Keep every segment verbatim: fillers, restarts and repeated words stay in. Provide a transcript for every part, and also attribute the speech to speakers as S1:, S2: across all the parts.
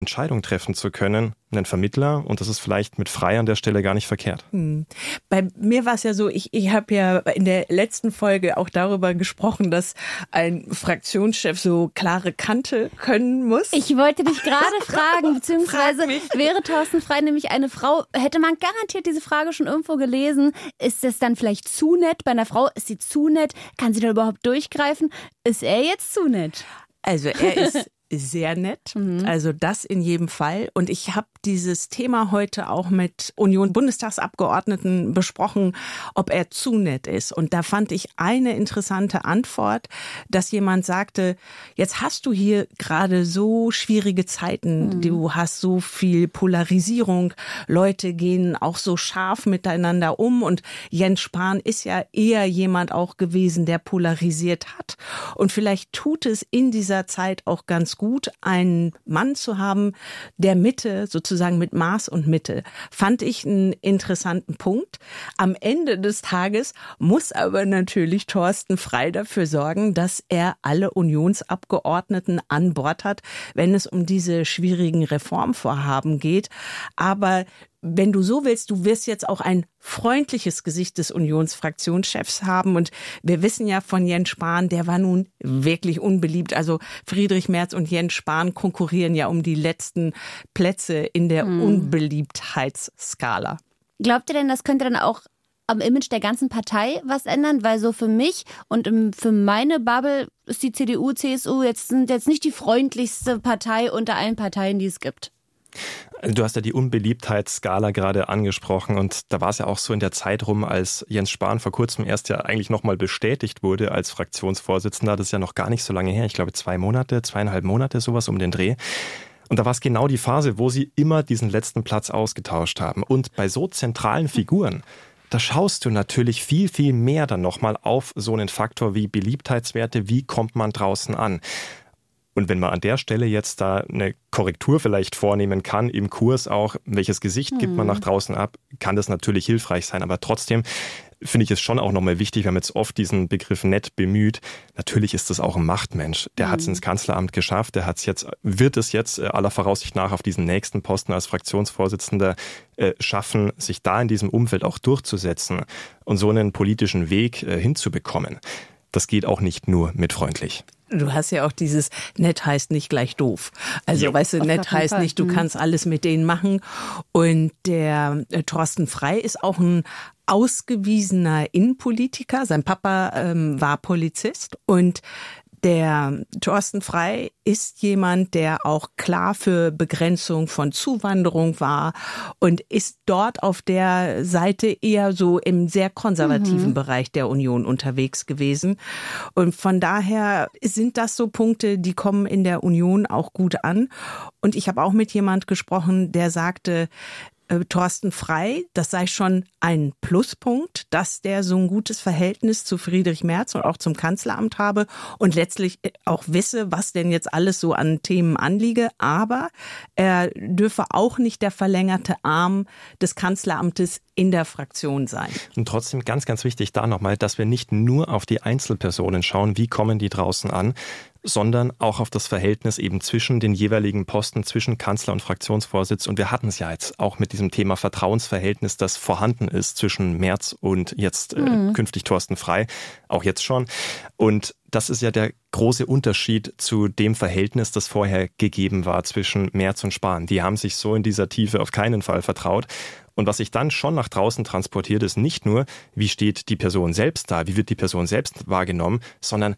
S1: Entscheidung treffen zu können, einen Vermittler, und das ist vielleicht mit Frei an der Stelle gar nicht verkehrt.
S2: Hm. Bei mir war es ja so, ich, ich habe ja in der letzten Folge auch darüber gesprochen, dass ein Fraktionschef so klare Kante können muss.
S3: Ich wollte dich gerade fragen, beziehungsweise wäre Thorsten Frei nämlich eine Frau, hätte man garantiert diese Frage schon irgendwo gelesen, ist es dann vielleicht zu nett? Bei einer Frau ist sie zu nett? Kann sie da überhaupt durchgreifen? Ist er jetzt zu nett?
S2: Also er ist sehr nett, mhm. also das in jedem Fall. Und ich habe dieses Thema heute auch mit Union-Bundestagsabgeordneten besprochen, ob er zu nett ist. Und da fand ich eine interessante Antwort, dass jemand sagte, jetzt hast du hier gerade so schwierige Zeiten, mhm. du hast so viel Polarisierung, Leute gehen auch so scharf miteinander um und Jens Spahn ist ja eher jemand auch gewesen, der polarisiert hat. Und vielleicht tut es in dieser Zeit auch ganz gut, einen Mann zu haben, der Mitte, sozusagen mit Maß und Mitte. Fand ich einen interessanten Punkt. Am Ende des Tages muss aber natürlich Thorsten Frei dafür sorgen, dass er alle Unionsabgeordneten an Bord hat, wenn es um diese schwierigen Reformvorhaben geht. Aber wenn du so willst, du wirst jetzt auch ein freundliches Gesicht des Unionsfraktionschefs haben. Und wir wissen ja von Jens Spahn, der war nun wirklich unbeliebt. Also Friedrich Merz und Jens Spahn konkurrieren ja um die letzten Plätze in der hm. Unbeliebtheitsskala.
S3: Glaubt ihr denn, das könnte dann auch am Image der ganzen Partei was ändern? Weil so für mich und für meine Bubble ist die C D U, C S U jetzt, sind jetzt nicht die freundlichste Partei unter allen Parteien, die es gibt.
S1: Du hast ja die Unbeliebtheitsskala gerade angesprochen und da war es ja auch so in der Zeit rum, als Jens Spahn vor kurzem erst ja eigentlich nochmal bestätigt wurde als Fraktionsvorsitzender. Das ist ja noch gar nicht so lange her, ich glaube zwei Monate, zweieinhalb Monate, sowas um den Dreh. Und da war es genau die Phase, wo sie immer diesen letzten Platz ausgetauscht haben. Und bei so zentralen Figuren, da schaust du natürlich viel, viel mehr dann nochmal auf so einen Faktor wie Beliebtheitswerte, wie kommt man draußen an. Und wenn man an der Stelle jetzt da eine Korrektur vielleicht vornehmen kann, im Kurs auch, welches Gesicht gibt man nach draußen ab, kann das natürlich hilfreich sein. Aber trotzdem finde ich es schon auch nochmal wichtig, wir haben jetzt oft diesen Begriff nett bemüht. Natürlich ist das auch ein Machtmensch. Der mhm. hat es ins Kanzleramt geschafft, der hat's jetzt, wird es jetzt aller Voraussicht nach auf diesen nächsten Posten als Fraktionsvorsitzender äh, schaffen, sich da in diesem Umfeld auch durchzusetzen und so einen politischen Weg äh, hinzubekommen. Das geht auch nicht nur mit freundlich.
S2: Du hast ja auch dieses, nett heißt nicht gleich doof. Also jo. weißt du, nett heißt nicht, du kannst alles mit denen machen. Und der äh, Thorsten Frei ist auch ein ausgewiesener Innenpolitiker. Sein Papa ähm, war Polizist und der Thorsten Frei ist jemand, der auch klar für Begrenzung von Zuwanderung war und ist dort auf der Seite eher so im sehr konservativen mhm. Bereich der Union unterwegs gewesen. Und von daher sind das so Punkte, die kommen in der Union auch gut an. Und ich habe auch mit jemand gesprochen, der sagte, Thorsten Frei, das sei schon ein Pluspunkt, dass der so ein gutes Verhältnis zu Friedrich Merz und auch zum Kanzleramt habe und letztlich auch wisse, was denn jetzt alles so an Themen anliege. Aber er dürfe auch nicht der verlängerte Arm des Kanzleramtes in der Fraktion sein.
S1: Und trotzdem ganz, ganz wichtig da nochmal, dass wir nicht nur auf die Einzelpersonen schauen, wie kommen die draußen an, sondern auch auf das Verhältnis eben zwischen den jeweiligen Posten, zwischen Kanzler und Fraktionsvorsitz. Und wir hatten es ja jetzt auch mit diesem Thema Vertrauensverhältnis, das vorhanden ist zwischen Merz und jetzt äh, mhm. künftig Thorsten Frei, auch jetzt schon. Und das ist ja der große Unterschied zu dem Verhältnis, das vorher gegeben war zwischen Merz und Spahn. Die haben sich so in dieser Tiefe auf keinen Fall vertraut. Und was sich dann schon nach draußen transportiert, ist nicht nur, wie steht die Person selbst da, wie wird die Person selbst wahrgenommen, sondern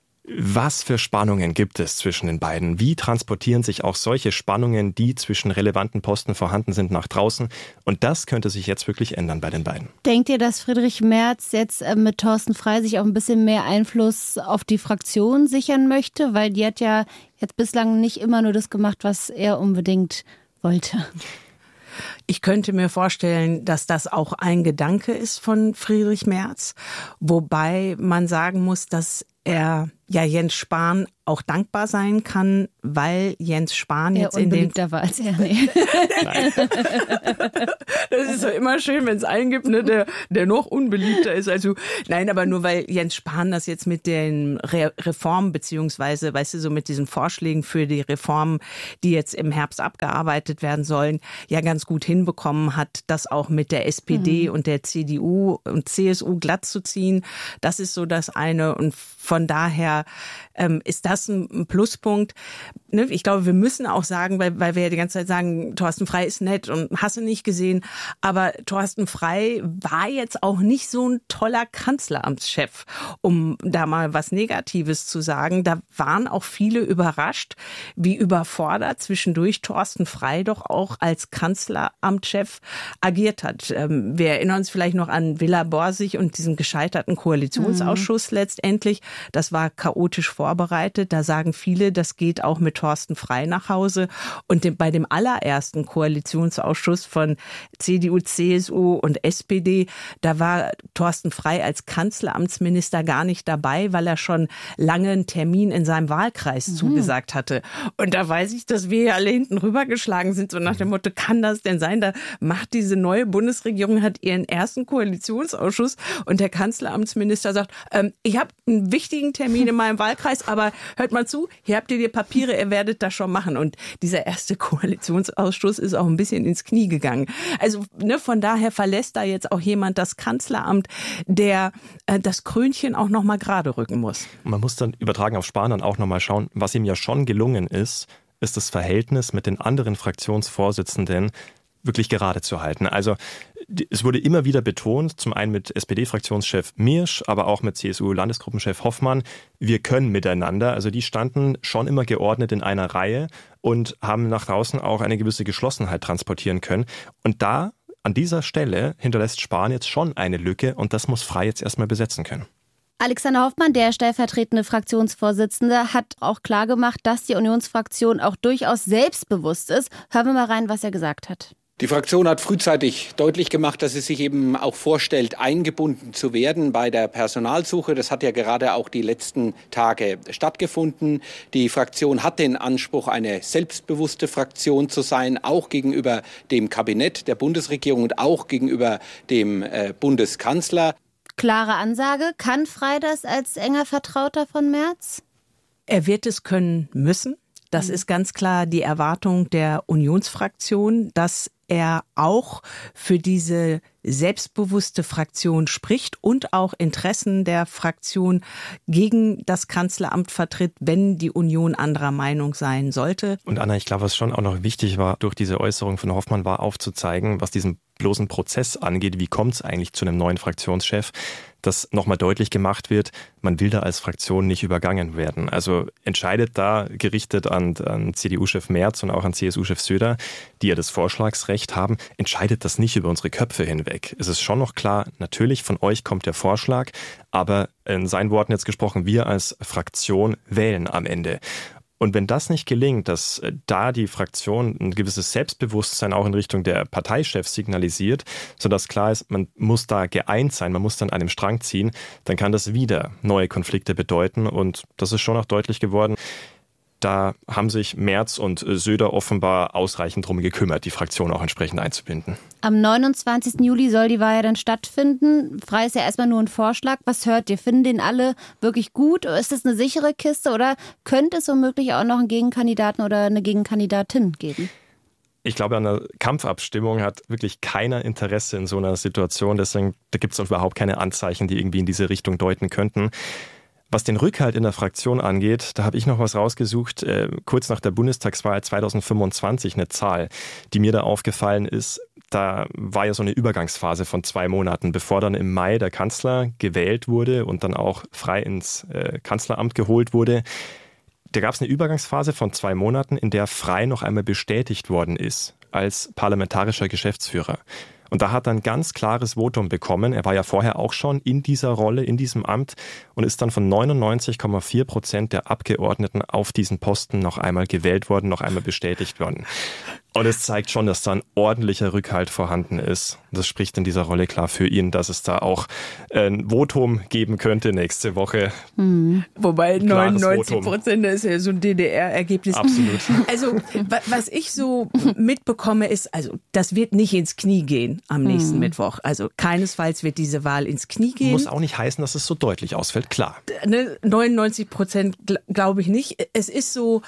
S1: was für Spannungen gibt es zwischen den beiden? Wie transportieren sich auch solche Spannungen, die zwischen relevanten Posten vorhanden sind, nach draußen? Und das könnte sich jetzt wirklich ändern bei den beiden.
S3: Denkt ihr, dass Friedrich Merz jetzt mit Thorsten Frei sich auch ein bisschen mehr Einfluss auf die Fraktion sichern möchte? Weil die hat ja jetzt bislang nicht immer nur das gemacht, was er unbedingt wollte.
S2: Ich könnte mir vorstellen, dass das auch ein Gedanke ist von Friedrich Merz, wobei man sagen muss, dass er ja Jens Spahn auch dankbar sein kann, weil Jens Spahn jetzt in den...
S3: unbeliebter war als er, nee.
S2: Das ist ja immer schön, wenn es einen gibt, ne, der, der noch unbeliebter ist als du. Nein, aber nur weil Jens Spahn das jetzt mit den Re- Reformen, beziehungsweise, weißt du, so mit diesen Vorschlägen für die Reformen, die jetzt im Herbst abgearbeitet werden sollen, ja ganz gut hinbekommen hat, das auch mit der S P D mhm. und der C D U und C S U glatt zu ziehen. Das ist so das eine und von daher ähm, ist das ein Pluspunkt. Ne? Ich glaube, wir müssen auch sagen, weil, weil wir ja die ganze Zeit sagen, Thorsten Frey ist nett und hast du nicht gesehen, aber Thorsten Frey war jetzt auch nicht so ein toller Kanzleramtschef, um da mal was Negatives zu sagen. Da waren auch viele überrascht, wie überfordert zwischendurch Thorsten Frey doch auch als Kanzleramtschef agiert hat. Ähm, wir erinnern uns vielleicht noch an Villa Borsig und diesen gescheiterten Koalitionsausschuss mhm. letztendlich. Das war chaotisch vorbereitet. Da sagen viele, das geht auch mit Thorsten Frey nach Hause. Und dem, bei dem allerersten Koalitionsausschuss von C D U, C S U und S P D, da war Thorsten Frey als Kanzleramtsminister gar nicht dabei, weil er schon lange einen Termin in seinem Wahlkreis mhm. zugesagt hatte. Und da weiß ich, dass wir alle hinten rübergeschlagen sind, so nach dem Motto, kann das denn sein? Da macht diese neue Bundesregierung, hat ihren ersten Koalitionsausschuss und der Kanzleramtsminister sagt, ähm, ich habe einen wichtigen Termin in meinem Wahlkreis, aber hört mal zu, hier habt ihr die Papiere, ihr werdet das schon machen. Und dieser erste Koalitionsausschuss ist auch ein bisschen ins Knie gegangen. Also ne, von daher verlässt da jetzt auch jemand das Kanzleramt, der äh, das Krönchen auch nochmal gerade rücken muss.
S1: Man muss dann übertragen auf Spahn dann auch nochmal schauen, was ihm ja schon gelungen ist, ist das Verhältnis mit den anderen Fraktionsvorsitzenden wirklich gerade zu halten. Also es wurde immer wieder betont, zum einen mit S P D-Fraktionschef Mirsch, aber auch mit C S U-Landesgruppenchef Hoffmann, wir können miteinander. Also die standen schon immer geordnet in einer Reihe und haben nach draußen auch eine gewisse Geschlossenheit transportieren können. Und da, an dieser Stelle, hinterlässt Spahn jetzt schon eine Lücke und das muss Frey jetzt erstmal besetzen können.
S3: Alexander Hoffmann, der stellvertretende Fraktionsvorsitzende, hat auch klargemacht, dass die Unionsfraktion auch durchaus selbstbewusst ist. Hören wir mal rein, was er gesagt hat.
S4: Die Fraktion hat frühzeitig deutlich gemacht, dass sie sich eben auch vorstellt, eingebunden zu werden bei der Personalsuche. Das hat ja gerade auch die letzten Tage stattgefunden. Die Fraktion hat den Anspruch, eine selbstbewusste Fraktion zu sein, auch gegenüber dem Kabinett der Bundesregierung und auch gegenüber dem äh, Bundeskanzler.
S3: Klare Ansage. Kann Frey das als enger Vertrauter von Merz?
S2: Er wird es können müssen. Das ist ganz klar die Erwartung der Unionsfraktion, dass er auch für diese selbstbewusste Fraktion spricht und auch Interessen der Fraktion gegen das Kanzleramt vertritt, wenn die Union anderer Meinung sein sollte.
S1: Und Anna, ich glaube, was schon auch noch wichtig war, durch diese Äußerung von Hoffmann war aufzuzeigen, was diesen bloßen Prozess angeht, wie kommt es eigentlich zu einem neuen Fraktionschef, dass nochmal deutlich gemacht wird, man will da als Fraktion nicht übergangen werden. Also entscheidet da, gerichtet an, an C D U-Chef Merz und auch an C S U-Chef Söder, die ja das Vorschlagsrecht haben, entscheidet das nicht über unsere Köpfe hinweg. Es ist schon noch klar, natürlich von euch kommt der Vorschlag, aber in seinen Worten jetzt gesprochen, wir als Fraktion wählen am Ende. Und wenn das nicht gelingt, dass da die Fraktion ein gewisses Selbstbewusstsein auch in Richtung der Parteichefs signalisiert, sodass klar ist, man muss da geeint sein, man muss dann an einem Strang ziehen, dann kann das wieder neue Konflikte bedeuten. Und das ist schon auch deutlich geworden. Da haben sich Merz und Söder offenbar ausreichend drum gekümmert, die Fraktion auch entsprechend einzubinden.
S3: Am neunundzwanzigsten Juli soll die Wahl ja dann stattfinden. Frey ist ja erstmal nur ein Vorschlag. Was hört ihr? Finden den alle wirklich gut? Ist das eine sichere Kiste oder könnte es womöglich auch noch einen Gegenkandidaten oder eine Gegenkandidatin geben?
S1: Ich glaube, an der Kampfabstimmung hat wirklich keiner Interesse in so einer Situation. Deswegen da gibt es auch überhaupt keine Anzeichen, die irgendwie in diese Richtung deuten könnten. Was den Rückhalt in der Fraktion angeht, da habe ich noch was rausgesucht, äh, kurz nach der Bundestagswahl zweitausendfünfundzwanzig, eine Zahl, die mir da aufgefallen ist. Da war ja so eine Übergangsphase von zwei Monaten, bevor dann im Mai der Kanzler gewählt wurde und dann auch frei ins äh, Kanzleramt geholt wurde. Da gab es eine Übergangsphase von zwei Monaten, in der Frey noch einmal bestätigt worden ist als parlamentarischer Geschäftsführer. Und da hat er ein ganz klares Votum bekommen. Er war ja vorher auch schon in dieser Rolle, in diesem Amt und ist dann von neunundneunzig Komma vier Prozent der Abgeordneten auf diesen Posten noch einmal gewählt worden, noch einmal bestätigt worden. Und es zeigt schon, dass da ein ordentlicher Rückhalt vorhanden ist. Das spricht in dieser Rolle klar für ihn, dass es da auch ein Votum geben könnte nächste Woche.
S2: Mhm. Wobei neunundneunzig Prozent ist ja so ein D D R-Ergebnis.
S1: Absolut.
S2: Also was ich so mitbekomme ist, also das wird nicht ins Knie gehen am nächsten mhm. Mittwoch. Also keinesfalls wird diese Wahl ins Knie gehen.
S1: Muss auch nicht heißen, dass es so deutlich ausfällt, klar.
S2: Ne, neunundneunzig Prozent glaube ich nicht. Es ist so...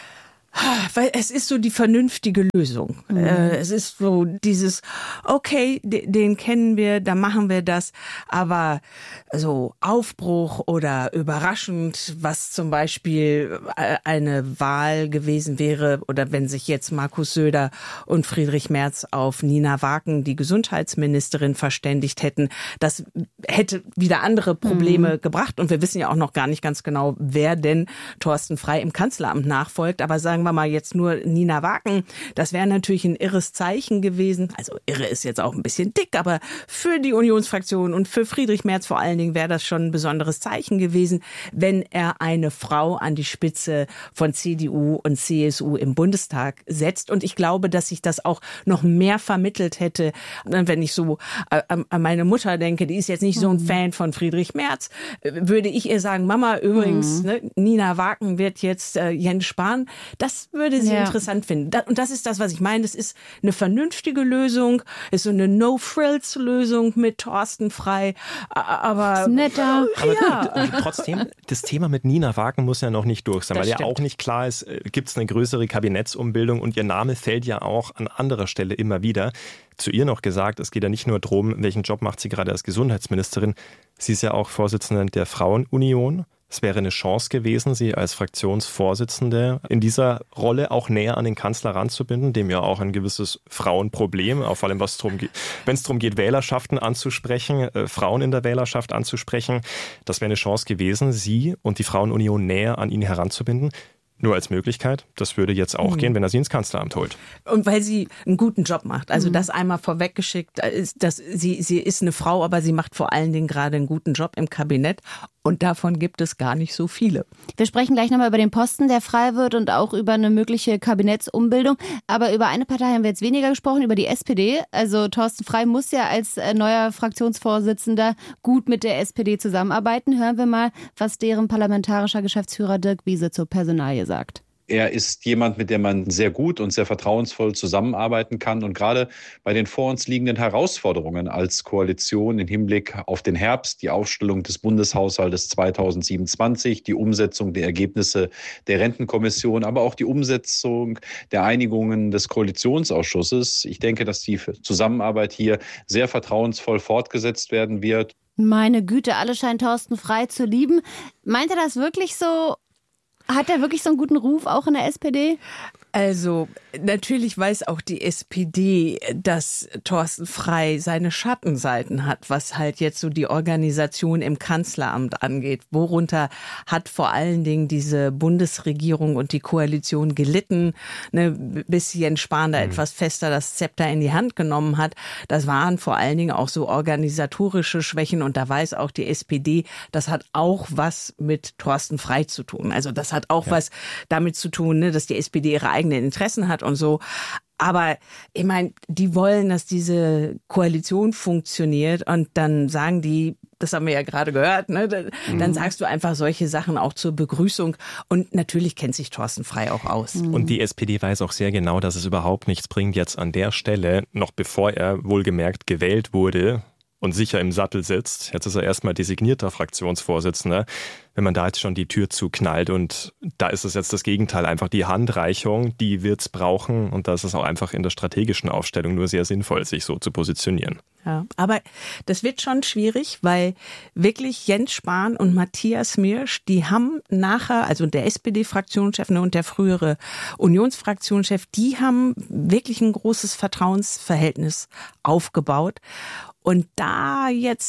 S2: Weil es ist so die vernünftige Lösung. Mhm. Äh, es ist so dieses, okay, den kennen wir, da machen wir das, aber so Aufbruch oder überraschend, was zum Beispiel eine Wahl gewesen wäre, oder wenn sich jetzt Markus Söder und Friedrich Merz auf Nina Wagen, die Gesundheitsministerin, verständigt hätten, das hätte wieder andere Probleme mhm. gebracht. Und wir wissen ja auch noch gar nicht ganz genau, wer denn Thorsten Frey im Kanzleramt nachfolgt, aber sagen wir mal jetzt nur Nina Wagen, das wäre natürlich ein irres Zeichen gewesen. Also irre ist jetzt auch ein bisschen dick, aber für die Unionsfraktion und für Friedrich Merz vor allen Dingen wäre das schon ein besonderes Zeichen gewesen, wenn er eine Frau an die Spitze von C D U und C S U im Bundestag setzt. Und ich glaube, dass sich das auch noch mehr vermittelt hätte, wenn ich so an meine Mutter denke, die ist jetzt nicht so ein Fan von Friedrich Merz, würde ich ihr sagen, Mama, übrigens, mhm. ne, Nina Wagen wird jetzt äh, Jens Spahn. Das würde sie ja. interessant finden. Und das ist das, was ich meine. Das ist eine vernünftige Lösung, ist so eine No-Frills-Lösung mit Thorsten Frey. Aber
S3: netter.
S1: Aber
S2: ja.
S1: trotzdem, das Thema mit Nina Wagen muss ja noch nicht durch sein,
S2: das
S1: weil
S2: stimmt.
S1: ja auch nicht klar ist, gibt es eine größere Kabinettsumbildung und ihr Name fällt ja auch an anderer Stelle immer wieder. Zu ihr noch gesagt, es geht ja nicht nur darum, welchen Job macht sie gerade als Gesundheitsministerin. Sie ist ja auch Vorsitzende der Frauenunion. Es wäre eine Chance gewesen, sie als Fraktionsvorsitzende in dieser Rolle auch näher an den Kanzler ranzubinden, dem ja auch ein gewisses Frauenproblem, auch vor allem was drum geht, wenn es darum geht, Wählerschaften anzusprechen, äh, Frauen in der Wählerschaft anzusprechen. Das wäre eine Chance gewesen, sie und die Frauenunion näher an ihn heranzubinden. Nur als Möglichkeit. Das würde jetzt auch mhm. gehen, wenn er sie ins Kanzleramt holt.
S2: Und weil sie einen guten Job macht. Also mhm. das einmal vorweggeschickt, ist, dass sie, sie ist eine Frau, aber sie macht vor allen Dingen gerade einen guten Job im Kabinett. Und davon gibt es gar nicht so viele.
S3: Wir sprechen gleich nochmal über den Posten, der frei wird und auch über eine mögliche Kabinettsumbildung. Aber über eine Partei haben wir jetzt weniger gesprochen, über die S P D. Also Thorsten Frey muss ja als neuer Fraktionsvorsitzender gut mit der S P D zusammenarbeiten. Hören wir mal, was deren parlamentarischer Geschäftsführer Dirk Wiese zur Personalie sagt.
S5: Er ist jemand, mit dem man sehr gut und sehr vertrauensvoll zusammenarbeiten kann. Und gerade bei den vor uns liegenden Herausforderungen als Koalition im Hinblick auf den Herbst, die Aufstellung des Bundeshaushaltes zweitausendsiebenundzwanzig, die Umsetzung der Ergebnisse der Rentenkommission, aber auch die Umsetzung der Einigungen des Koalitionsausschusses. Ich denke, dass die Zusammenarbeit hier sehr vertrauensvoll fortgesetzt werden wird.
S3: Meine Güte, alle scheinen Thorsten Frey zu lieben. Meint er das wirklich so? Hat er wirklich so einen guten Ruf auch in der S P D?
S2: Also natürlich weiß auch die S P D, dass Thorsten Frey seine Schattenseiten hat, was halt jetzt so die Organisation im Kanzleramt angeht. Worunter hat vor allen Dingen diese Bundesregierung und die Koalition gelitten, ne, bis Jens Spahn da mhm. etwas fester das Zepter in die Hand genommen hat. Das waren vor allen Dingen auch so organisatorische Schwächen und da weiß auch die S P D, das hat auch was mit Thorsten Frey zu tun. Also das hat auch ja. was damit zu tun, ne, dass die S P D ihre eigenen Interessen hat und so. Aber ich meine, die wollen, dass diese Koalition funktioniert und dann sagen die, das haben wir ja gerade gehört, ne? Dann mhm. sagst du einfach solche Sachen auch zur Begrüßung und natürlich kennt sich Thorsten Frey auch aus.
S1: Mhm. Und die S P D weiß auch sehr genau, dass es überhaupt nichts bringt, jetzt an der Stelle, noch bevor er wohlgemerkt gewählt wurde und sicher im Sattel sitzt, jetzt ist er erstmal designierter Fraktionsvorsitzender, wenn man da jetzt schon die Tür zuknallt und da ist es jetzt das Gegenteil, einfach die Handreichung, die wird's brauchen und da ist es auch einfach in der strategischen Aufstellung nur sehr sinnvoll, sich so zu positionieren.
S2: Ja, aber das wird schon schwierig, weil wirklich Jens Spahn und Matthias Mirsch, die haben nachher, also der S P D-Fraktionschef und der frühere Unionsfraktionschef, die haben wirklich ein großes Vertrauensverhältnis aufgebaut. Und da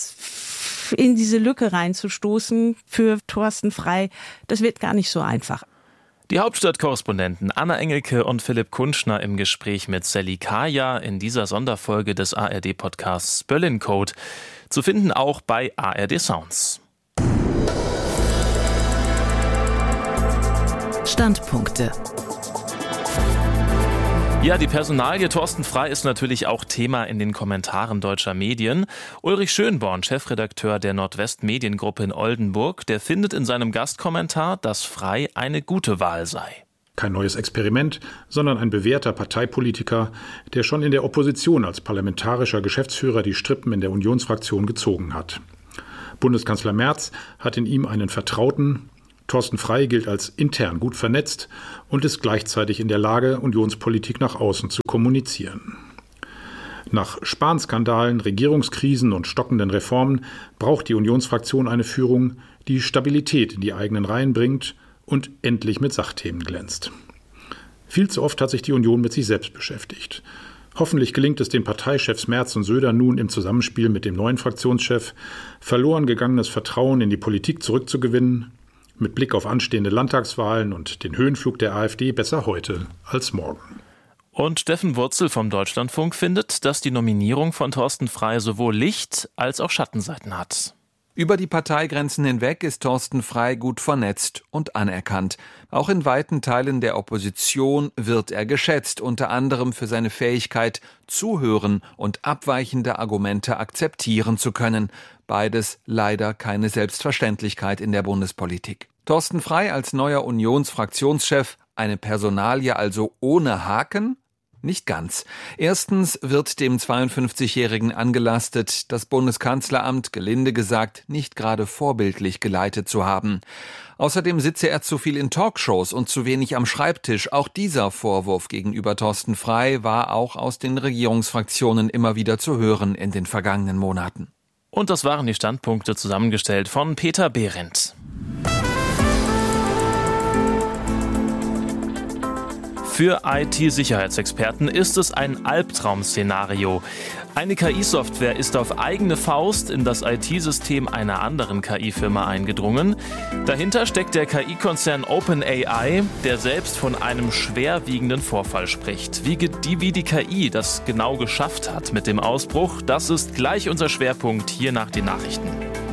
S2: jetzt in diese Lücke reinzustoßen für Thorsten Frey, das wird gar nicht so einfach.
S6: Die Hauptstadtkorrespondenten Anna Engelke und Philipp Kunschner im Gespräch mit Sally Kaya in dieser Sonderfolge des A R D-Podcasts Berlin Code. Zu finden auch bei A R D Sounds.
S7: Standpunkte.
S6: Ja, die Personalie Thorsten Frey ist natürlich auch Thema in den Kommentaren deutscher Medien. Ulrich Schönborn, Chefredakteur der Nordwest Mediengruppe in Oldenburg, der findet in seinem Gastkommentar, dass Frey eine gute Wahl sei.
S7: Kein neues Experiment, sondern ein bewährter Parteipolitiker, der schon in der Opposition als parlamentarischer Geschäftsführer die Strippen in der Unionsfraktion gezogen hat. Bundeskanzler Merz hat in ihm einen Vertrauten. Thorsten Frey gilt als intern gut vernetzt und ist gleichzeitig in der Lage, Unionspolitik nach außen zu kommunizieren. Nach Spahn-Skandalen, Regierungskrisen und stockenden Reformen braucht die Unionsfraktion eine Führung, die Stabilität in die eigenen Reihen bringt und endlich mit Sachthemen glänzt. Viel zu oft hat sich die Union mit sich selbst beschäftigt. Hoffentlich gelingt es den Parteichefs Merz und Söder nun im Zusammenspiel mit dem neuen Fraktionschef, verloren gegangenes Vertrauen in die Politik zurückzugewinnen. Mit Blick auf anstehende Landtagswahlen und den Höhenflug der AfD besser heute als morgen.
S6: Und Steffen Wurzel vom Deutschlandfunk findet, dass die Nominierung von Thorsten Frey sowohl Licht- als auch Schattenseiten hat.
S8: Über die Parteigrenzen hinweg ist Thorsten Frey gut vernetzt und anerkannt. Auch in weiten Teilen der Opposition wird er geschätzt, unter anderem für seine Fähigkeit, zuhören und abweichende Argumente akzeptieren zu können. Beides leider keine Selbstverständlichkeit in der Bundespolitik. Thorsten Frey als neuer Unionsfraktionschef, eine Personalie also ohne Haken? Nicht ganz. Erstens wird dem zweiundfünfzigjährigen angelastet, das Bundeskanzleramt, gelinde gesagt, nicht gerade vorbildlich geleitet zu haben. Außerdem sitze er zu viel in Talkshows und zu wenig am Schreibtisch. Auch dieser Vorwurf gegenüber Thorsten Frey war auch aus den Regierungsfraktionen immer wieder zu hören in den vergangenen Monaten.
S6: Und das waren die Standpunkte, zusammengestellt von Peter Behrendt. Für I T-Sicherheitsexperten ist es ein Albtraum-Szenario. Eine K I-Software ist auf eigene Faust in das I T-System einer anderen K I-Firma eingedrungen. Dahinter steckt der K I-Konzern OpenAI, der selbst von einem schwerwiegenden Vorfall spricht. Wie die, wie die K I das genau geschafft hat mit dem Ausbruch, das ist gleich unser Schwerpunkt hier nach den Nachrichten.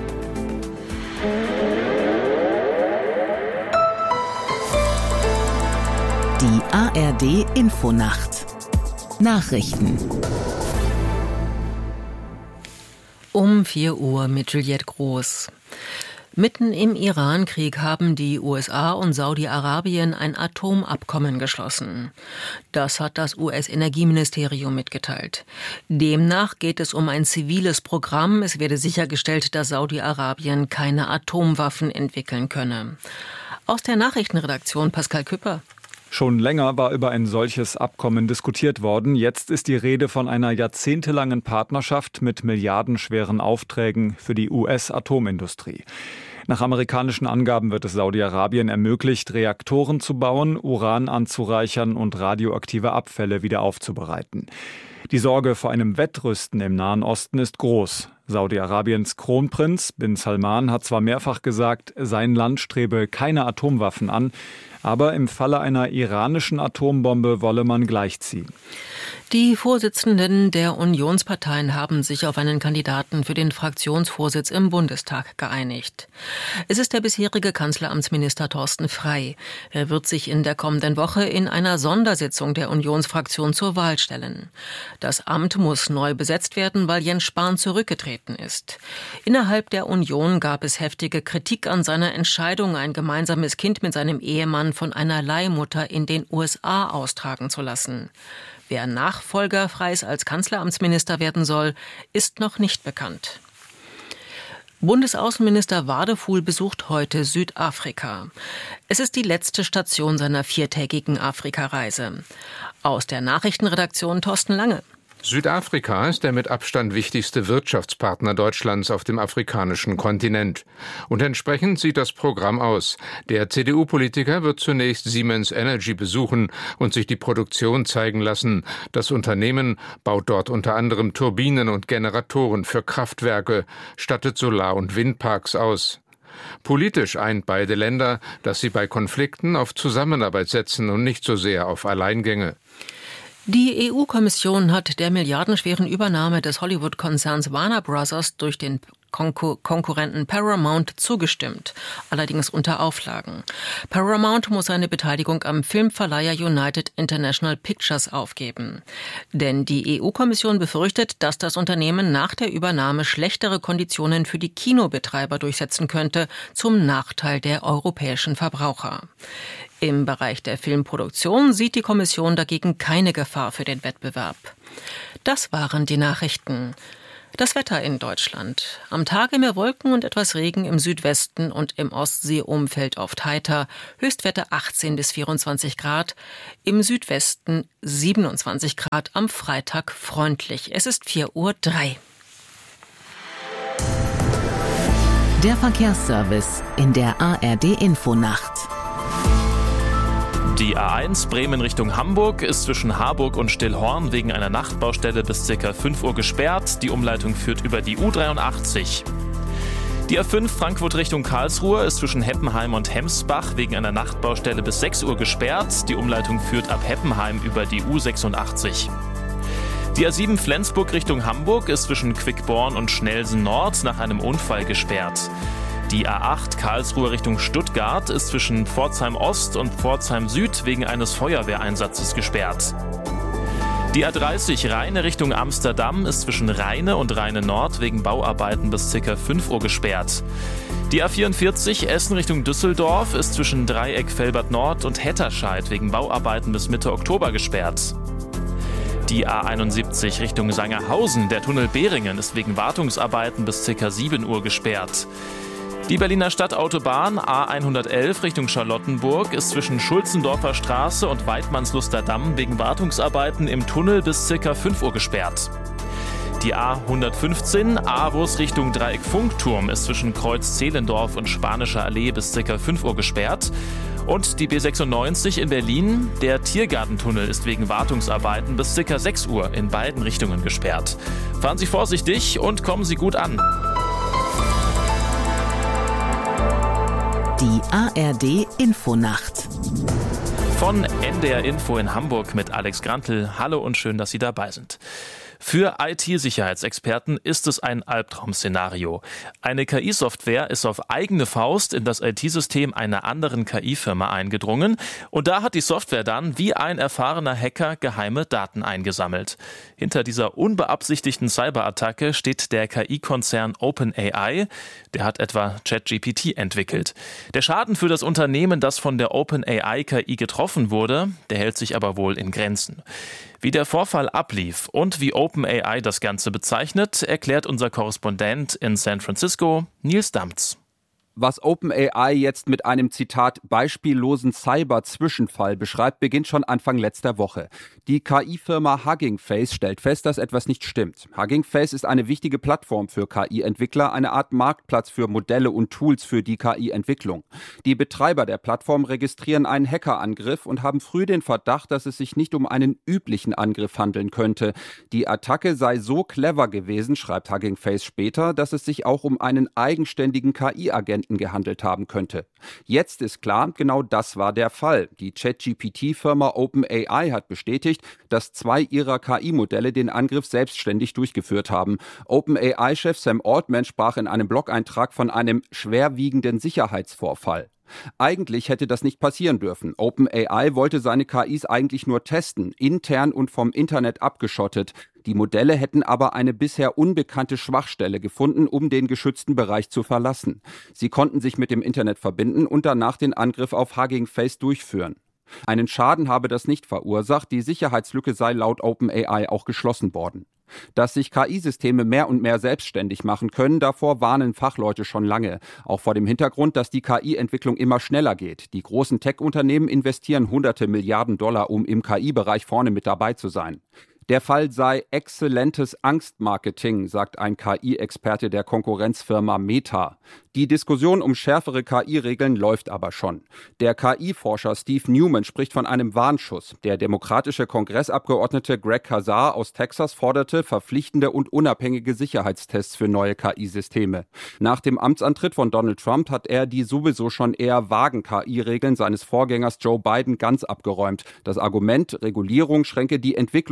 S9: Die A R D-Infonacht. Nachrichten.
S10: Um vier Uhr mit Juliette Groß. Mitten im Iran-Krieg haben die U S A und Saudi-Arabien ein Atomabkommen geschlossen. Das hat das U S-Energieministerium mitgeteilt. Demnach geht es um ein ziviles Programm. Es werde sichergestellt, dass Saudi-Arabien keine Atomwaffen entwickeln könne. Aus der Nachrichtenredaktion Pascal Küpper.
S11: Schon länger war über ein solches Abkommen diskutiert worden. Jetzt ist die Rede von einer jahrzehntelangen Partnerschaft mit milliardenschweren Aufträgen für die U S-Atomindustrie. Nach amerikanischen Angaben wird es Saudi-Arabien ermöglicht, Reaktoren zu bauen, Uran anzureichern und radioaktive Abfälle wieder aufzubereiten. Die Sorge vor einem Wettrüsten im Nahen Osten ist groß. Saudi-Arabiens Kronprinz bin Salman hat zwar mehrfach gesagt, sein Land strebe keine Atomwaffen an, aber im Falle einer iranischen Atombombe wolle man gleichziehen.
S10: Die Vorsitzenden der Unionsparteien haben sich auf einen Kandidaten für den Fraktionsvorsitz im Bundestag geeinigt. Es ist der bisherige Kanzleramtsminister Thorsten Frey. Er wird sich in der kommenden Woche in einer Sondersitzung der Unionsfraktion zur Wahl stellen. Das Amt muss neu besetzt werden, weil Jens Spahn zurückgetreten ist. Innerhalb der Union gab es heftige Kritik an seiner Entscheidung, ein gemeinsames Kind mit seinem Ehemann von einer Leihmutter in den U S A austragen zu lassen. Wer Nachfolger Freys als Kanzleramtsminister werden soll, ist noch nicht bekannt. Bundesaußenminister Wadefuhl besucht heute Südafrika. Es ist die letzte Station seiner viertägigen Afrikareise. Aus der Nachrichtenredaktion Thorsten Lange.
S12: Südafrika ist der mit Abstand wichtigste Wirtschaftspartner Deutschlands auf dem afrikanischen Kontinent. Und entsprechend sieht das Programm aus. Der C D U-Politiker wird zunächst Siemens Energy besuchen und sich die Produktion zeigen lassen. Das Unternehmen baut dort unter anderem Turbinen und Generatoren für Kraftwerke, stattet Solar- und Windparks aus. Politisch eint beide Länder, dass sie bei Konflikten auf Zusammenarbeit setzen und nicht so sehr auf Alleingänge.
S10: Die E U-Kommission hat der milliardenschweren Übernahme des Hollywood-Konzerns Warner Bros. durch den Konkurrenten Paramount zugestimmt, allerdings unter Auflagen. Paramount muss seine Beteiligung am Filmverleiher United International Pictures aufgeben. Denn die E U-Kommission befürchtet, dass das Unternehmen nach der Übernahme schlechtere Konditionen für die Kinobetreiber durchsetzen könnte, zum Nachteil der europäischen Verbraucher. Im Bereich der Filmproduktion sieht die Kommission dagegen keine Gefahr für den Wettbewerb. Das waren die Nachrichten. Das Wetter in Deutschland. Am Tage mehr Wolken und etwas Regen im Südwesten und im Ostseeumfeld oft heiter. Höchstwerte achtzehn bis vierundzwanzig Grad. Im Südwesten siebenundzwanzig Grad. Am Freitag freundlich. Es ist vier Uhr drei.
S9: Der Verkehrsservice in der A R D-Infonacht.
S6: Die A eins Bremen Richtung Hamburg ist zwischen Harburg und Stillhorn wegen einer Nachtbaustelle bis ca. fünf Uhr gesperrt. Die Umleitung führt über die U dreiundachtzig. Die A fünf Frankfurt Richtung Karlsruhe ist zwischen Heppenheim und Hemsbach wegen einer Nachtbaustelle bis sechs Uhr gesperrt. Die Umleitung führt ab Heppenheim über die U sechsundachtzig. Die A sieben Flensburg Richtung Hamburg ist zwischen Quickborn und Schnelsen Nord nach einem Unfall gesperrt. Die A acht Karlsruhe Richtung Stuttgart ist zwischen Pforzheim Ost und Pforzheim Süd wegen eines Feuerwehreinsatzes gesperrt. Die A dreißig Rheine Richtung Amsterdam ist zwischen Rheine und Rheine Nord wegen Bauarbeiten bis ca. fünf Uhr gesperrt. Die A vierundvierzig Essen Richtung Düsseldorf ist zwischen Dreieck Velbert Nord und Hetterscheid wegen Bauarbeiten bis Mitte Oktober gesperrt. Die A einundsiebzig Richtung Sangerhausen, der Tunnel Beringen, ist wegen Wartungsarbeiten bis ca. sieben Uhr gesperrt. Die Berliner Stadtautobahn A hundertelf Richtung Charlottenburg ist zwischen Schulzendorfer Straße und Weidmannsluster Damm wegen Wartungsarbeiten im Tunnel bis ca. fünf Uhr gesperrt. Die A hundertfünfzehn Aarhus Richtung Dreieck Funkturm ist zwischen Kreuz Zehlendorf und Spanischer Allee bis ca. fünf Uhr gesperrt. Und die B sechsundneunzig in Berlin, der Tiergartentunnel ist wegen Wartungsarbeiten bis ca. sechs Uhr in beiden Richtungen gesperrt. Fahren Sie vorsichtig und kommen Sie gut an.
S9: Die A R D-Infonacht.
S6: Von N D R Info in Hamburg mit Alex Grantl. Hallo und schön, dass Sie dabei sind. Für I T-Sicherheitsexperten ist es ein Albtraum-Szenario. Eine K I-Software ist auf eigene Faust in das I T-System einer anderen K I-Firma eingedrungen und da hat die Software dann wie ein erfahrener Hacker geheime Daten eingesammelt. Hinter dieser unbeabsichtigten Cyberattacke steht der K I-Konzern OpenAI. Der hat etwa ChatGPT entwickelt. Der Schaden für das Unternehmen, das von der OpenAI-K I getroffen wurde, der hält sich aber wohl in Grenzen. Wie der Vorfall ablief und wie OpenAI das Ganze bezeichnet, erklärt unser Korrespondent in San Francisco, Nils Damz.
S13: Was OpenAI jetzt mit einem, Zitat, beispiellosen Cyber-Zwischenfall beschreibt, beginnt schon Anfang letzter Woche. Die K I-Firma Hugging Face stellt fest, dass etwas nicht stimmt. Hugging Face ist eine wichtige Plattform für K I-Entwickler, eine Art Marktplatz für Modelle und Tools für die K I-Entwicklung. Die Betreiber der Plattform registrieren einen Hackerangriff und haben früh den Verdacht, dass es sich nicht um einen üblichen Angriff handeln könnte. Die Attacke sei so clever gewesen, schreibt Hugging Face später, dass es sich auch um einen eigenständigen K I-Agenten gehandelt haben könnte. Jetzt ist klar, genau das war der Fall. Die ChatGPT-Firma OpenAI hat bestätigt, dass zwei ihrer K I-Modelle den Angriff selbstständig durchgeführt haben. OpenAI-Chef Sam Altman sprach in einem Blog-Eintrag von einem schwerwiegenden Sicherheitsvorfall. Eigentlich hätte das nicht passieren dürfen. OpenAI wollte seine K Is eigentlich nur testen, intern und vom Internet abgeschottet. Die Modelle hätten aber eine bisher unbekannte Schwachstelle gefunden, um den geschützten Bereich zu verlassen. Sie konnten sich mit dem Internet verbinden und danach den Angriff auf Hugging Face durchführen. Einen Schaden habe das nicht verursacht, die Sicherheitslücke sei laut OpenAI auch geschlossen worden. Dass sich K I-Systeme mehr und mehr selbstständig machen können, davor warnen Fachleute schon lange. Auch vor dem Hintergrund, dass die K I-Entwicklung immer schneller geht. Die großen Tech-Unternehmen investieren hunderte Milliarden Dollar, um im K I-Bereich vorne mit dabei zu sein. Der Fall sei exzellentes Angstmarketing, sagt ein K I-Experte der Konkurrenzfirma Meta. Die Diskussion um schärfere K I-Regeln läuft aber schon. Der K I-Forscher Steve Newman spricht von einem Warnschuss. Der demokratische Kongressabgeordnete Greg Casar aus Texas forderte verpflichtende und unabhängige Sicherheitstests für neue K I-Systeme. Nach dem Amtsantritt von Donald Trump hat er die sowieso schon eher vagen K I-Regeln seines Vorgängers Joe Biden ganz abgeräumt. Das Argument, Regulierung schränke die Entwicklung und Innovation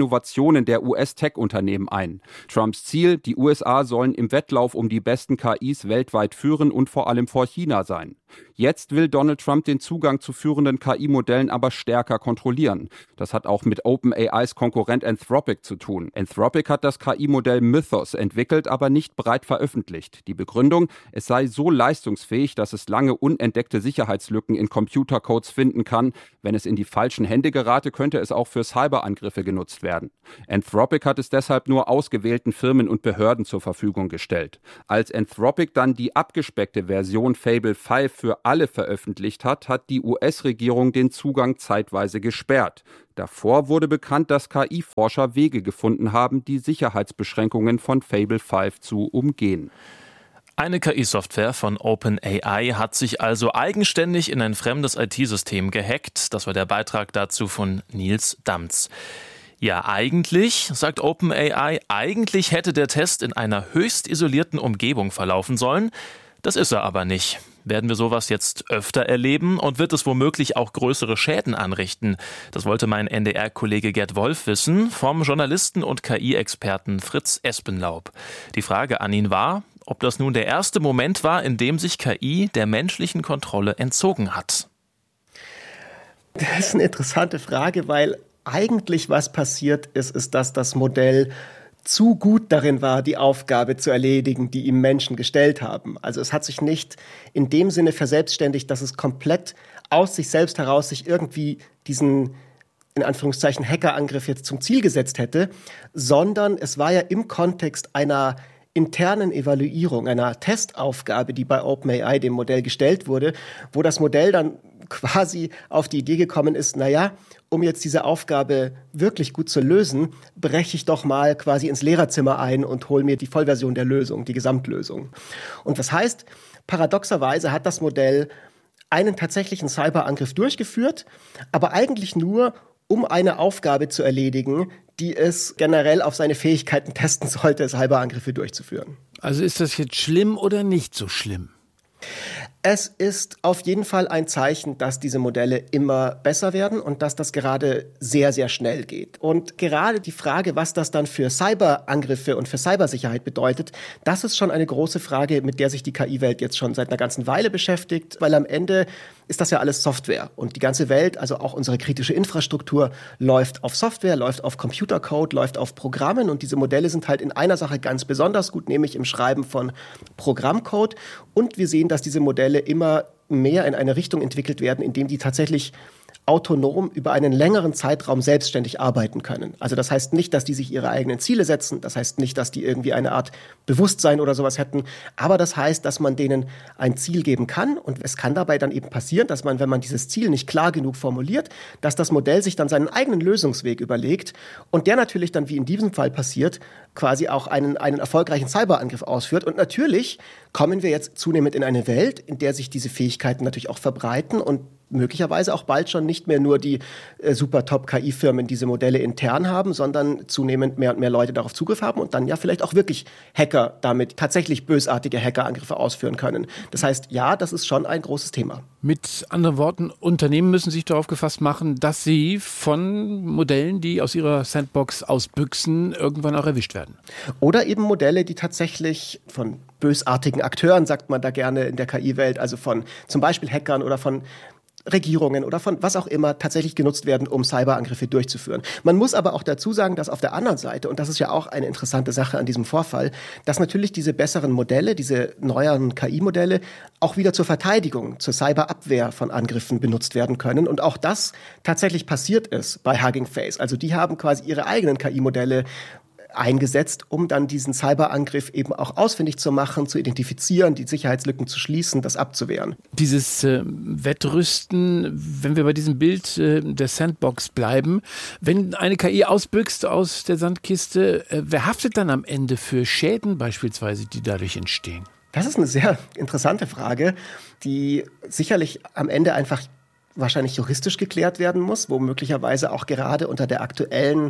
S13: Innovationen der U S-Tech-Unternehmen ein. Trumps Ziel, die U S A sollen im Wettlauf um die besten K Is weltweit führen und vor allem vor China sein. Jetzt will Donald Trump den Zugang zu führenden K I-Modellen aber stärker kontrollieren. Das hat auch mit OpenAIs Konkurrent Anthropic zu tun. Anthropic hat das K I-Modell Mythos entwickelt, aber nicht breit veröffentlicht. Die Begründung, es sei so leistungsfähig, dass es lange unentdeckte Sicherheitslücken in Computercodes finden kann. Wenn es in die falschen Hände gerate, könnte es auch für Cyberangriffe genutzt werden. Anthropic hat es deshalb nur ausgewählten Firmen und Behörden zur Verfügung gestellt. Als Anthropic dann die abgespeckte Version Fable fünf für alle veröffentlicht hat, hat die U S-Regierung den Zugang zeitweise gesperrt. Davor wurde bekannt, dass K I-Forscher Wege gefunden haben, die Sicherheitsbeschränkungen von Fable fünf zu umgehen.
S6: Eine K I-Software von OpenAI hat sich also eigenständig in ein fremdes I T-System gehackt. Das war der Beitrag dazu von Nils Damz. Ja, eigentlich, sagt OpenAI, eigentlich hätte der Test in einer höchst isolierten Umgebung verlaufen sollen. Das ist er aber nicht. Werden wir sowas jetzt öfter erleben und wird es womöglich auch größere Schäden anrichten? Das wollte mein N D R-Kollege Gerd Wolf wissen vom Journalisten und K I-Experten Fritz Espenlaub. Die Frage an ihn war, ob das nun der erste Moment war, in dem sich K I der menschlichen Kontrolle entzogen hat.
S14: Das ist eine interessante Frage, weil eigentlich was passiert ist, ist, dass das Modell zu gut darin war, die Aufgabe zu erledigen, die ihm Menschen gestellt haben. Also es hat sich nicht in dem Sinne verselbstständigt, dass es komplett aus sich selbst heraus sich irgendwie diesen, in Anführungszeichen, Hackerangriff jetzt zum Ziel gesetzt hätte, sondern es war ja im Kontext einer internen Evaluierung, einer Testaufgabe, die bei OpenAI dem Modell gestellt wurde, wo das Modell dann quasi auf die Idee gekommen ist, naja, um jetzt diese Aufgabe wirklich gut zu lösen, breche ich doch mal quasi ins Lehrerzimmer ein und hole mir die Vollversion der Lösung, die Gesamtlösung. Und das heißt, paradoxerweise hat das Modell einen tatsächlichen Cyberangriff durchgeführt, aber eigentlich nur, um eine Aufgabe zu erledigen, die es generell auf seine Fähigkeiten testen sollte, Cyberangriffe durchzuführen.
S15: Also ist das jetzt schlimm oder nicht so schlimm?
S14: Es ist auf jeden Fall ein Zeichen, dass diese Modelle immer besser werden und dass das gerade sehr, sehr schnell geht. Und gerade die Frage, was das dann für Cyberangriffe und für Cybersicherheit bedeutet, das ist schon eine große Frage, mit der sich die K I-Welt jetzt schon seit einer ganzen Weile beschäftigt, weil am Ende ist das ja alles Software. Und die ganze Welt, also auch unsere kritische Infrastruktur, läuft auf Software, läuft auf Computercode, läuft auf Programmen. Und diese Modelle sind halt in einer Sache ganz besonders gut, nämlich im Schreiben von Programmcode. Und wir sehen, dass diese Modelle immer mehr in eine Richtung entwickelt werden, in dem die tatsächlich autonom über einen längeren Zeitraum selbstständig arbeiten können. Also das heißt nicht, dass die sich ihre eigenen Ziele setzen, das heißt nicht, dass die irgendwie eine Art Bewusstsein oder sowas hätten, aber das heißt, dass man denen ein Ziel geben kann und es kann dabei dann eben passieren, dass man, wenn man dieses Ziel nicht klar genug formuliert, dass das Modell sich dann seinen eigenen Lösungsweg überlegt und der natürlich dann, wie in diesem Fall passiert, quasi auch einen, einen erfolgreichen Cyberangriff ausführt. Und natürlich kommen wir jetzt zunehmend in eine Welt, in der sich diese Fähigkeiten natürlich auch verbreiten und möglicherweise auch bald schon nicht mehr nur die äh, super Top-K I-Firmen diese Modelle intern haben, sondern zunehmend mehr und mehr Leute darauf Zugriff haben und dann ja vielleicht auch wirklich Hacker damit tatsächlich bösartige Hackerangriffe ausführen können. Das heißt, ja, das ist schon ein großes Thema.
S15: Mit anderen Worten, Unternehmen müssen sich darauf gefasst machen, dass sie von Modellen, die aus ihrer Sandbox ausbüchsen, irgendwann auch erwischt werden.
S14: Oder eben Modelle, die tatsächlich von bösartigen Akteuren, sagt man da gerne in der K I-Welt, also von zum Beispiel Hackern oder von Regierungen oder von was auch immer tatsächlich genutzt werden, um Cyberangriffe durchzuführen. Man muss aber auch dazu sagen, dass auf der anderen Seite, und das ist ja auch eine interessante Sache an diesem Vorfall, dass natürlich diese besseren Modelle, diese neueren K I-Modelle auch wieder zur Verteidigung, zur Cyberabwehr von Angriffen benutzt werden können. Und auch das tatsächlich passiert ist bei Hugging Face. Also die haben quasi ihre eigenen K I-Modelle eingesetzt, um dann diesen Cyberangriff eben auch ausfindig zu machen, zu identifizieren, die Sicherheitslücken zu schließen, das abzuwehren.
S15: Dieses äh, Wettrüsten, wenn wir bei diesem Bild äh, der Sandbox bleiben, wenn eine K I ausbüchst aus der Sandkiste, äh, wer haftet dann am Ende für Schäden beispielsweise, die dadurch entstehen?
S14: Das ist eine sehr interessante Frage, die sicherlich am Ende einfach wahrscheinlich juristisch geklärt werden muss, wo möglicherweise auch gerade unter der aktuellen,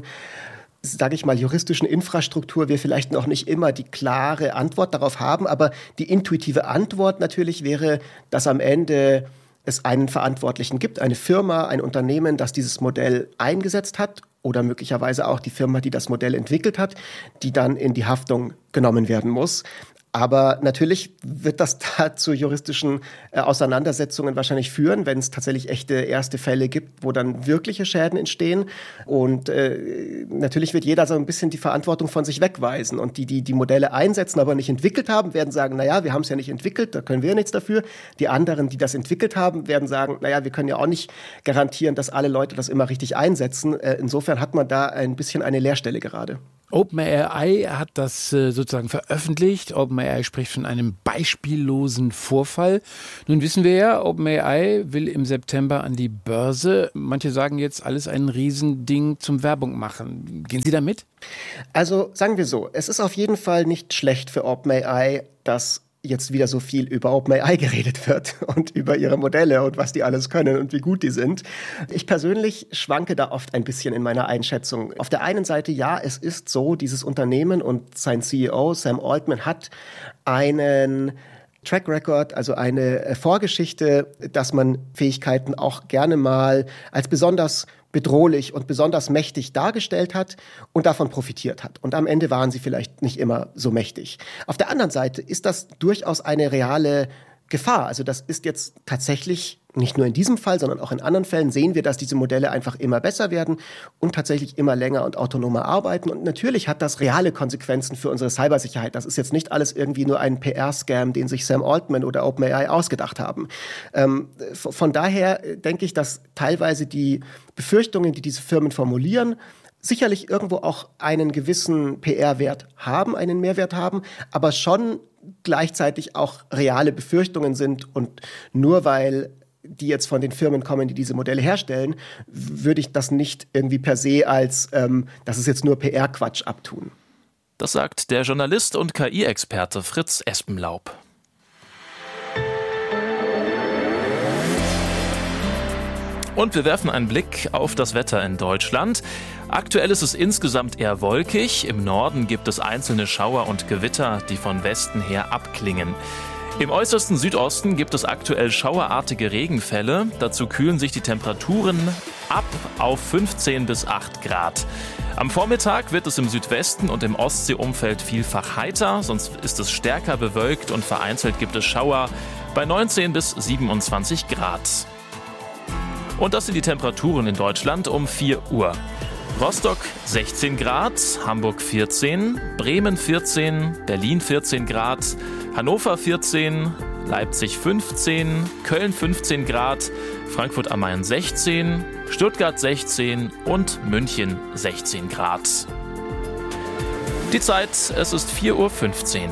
S14: sage ich mal, juristischen Infrastruktur wir vielleicht noch nicht immer die klare Antwort darauf haben. Aber die intuitive Antwort natürlich wäre, dass am Ende es einen Verantwortlichen gibt, eine Firma, ein Unternehmen, das dieses Modell eingesetzt hat oder möglicherweise auch die Firma, die das Modell entwickelt hat, die dann in die Haftung genommen werden muss. Aber natürlich wird das da zu juristischen äh, Auseinandersetzungen wahrscheinlich führen, wenn es tatsächlich echte erste Fälle gibt, wo dann wirkliche Schäden entstehen. Und äh, natürlich wird jeder so ein bisschen die Verantwortung von sich wegweisen. Und die, die die Modelle einsetzen, aber nicht entwickelt haben, werden sagen, naja, wir haben es ja nicht entwickelt, da können wir nichts dafür. Die anderen, die das entwickelt haben, werden sagen, naja, wir können ja auch nicht garantieren, dass alle Leute das immer richtig einsetzen. Äh, insofern hat man da ein bisschen eine Leerstelle gerade.
S15: OpenAI hat das äh, sozusagen veröffentlicht. OpenAI spricht von einem beispiellosen Vorfall. Nun wissen wir ja, OpenAI will im September an die Börse. Manche sagen jetzt, alles ein Riesending zum Werbung machen. Gehen Sie da mit?
S14: Also sagen wir so, es ist auf jeden Fall nicht schlecht für OpenAI, dass jetzt wieder so viel über OpenAI geredet wird und über ihre Modelle und was die alles können und wie gut die sind. Ich persönlich schwanke da oft ein bisschen in meiner Einschätzung. Auf der einen Seite, ja, es ist so, dieses Unternehmen und sein C E O Sam Altman hat einen Track Record, also eine Vorgeschichte, dass man Fähigkeiten auch gerne mal als besonders bedrohlich und besonders mächtig dargestellt hat und davon profitiert hat. Und am Ende waren sie vielleicht nicht immer so mächtig. Auf der anderen Seite ist das durchaus eine reale Gefahr. Also das ist jetzt tatsächlich nicht nur in diesem Fall, sondern auch in anderen Fällen sehen wir, dass diese Modelle einfach immer besser werden und tatsächlich immer länger und autonomer arbeiten. Und natürlich hat das reale Konsequenzen für unsere Cybersicherheit. Das ist jetzt nicht alles irgendwie nur ein P R-Scam, den sich Sam Altman oder OpenAI ausgedacht haben. Ähm, von daher denke ich, dass teilweise die Befürchtungen, die diese Firmen formulieren, sicherlich irgendwo auch einen gewissen P R-Wert haben, einen Mehrwert haben, aber schon gleichzeitig auch reale Befürchtungen sind. Und nur weil die jetzt von den Firmen kommen, die diese Modelle herstellen, würde ich das nicht irgendwie per se als, ähm, das ist jetzt nur P R-Quatsch abtun.
S6: Das sagt der Journalist und K I-Experte Fritz Espenlaub. Und wir werfen einen Blick auf das Wetter in Deutschland. Aktuell ist es insgesamt eher wolkig. Im Norden gibt es einzelne Schauer und Gewitter, die von Westen her abklingen. Im äußersten Südosten gibt es aktuell schauerartige Regenfälle. Dazu kühlen sich die Temperaturen ab auf fünfzehn bis acht Grad. Am Vormittag wird es im Südwesten und im Ostseeumfeld vielfach heiter, sonst ist es stärker bewölkt und vereinzelt gibt es Schauer bei neunzehn bis siebenundzwanzig Grad. Und das sind die Temperaturen in Deutschland um vier Uhr. Rostock sechzehn Grad, Hamburg vierzehn, Bremen vierzehn, Berlin vierzehn Grad, Hannover vierzehn, Leipzig fünfzehn, Köln fünfzehn Grad, Frankfurt am Main sechzehn, Stuttgart sechzehn und München sechzehn Grad. Die Zeit, es ist vier Uhr fünfzehn.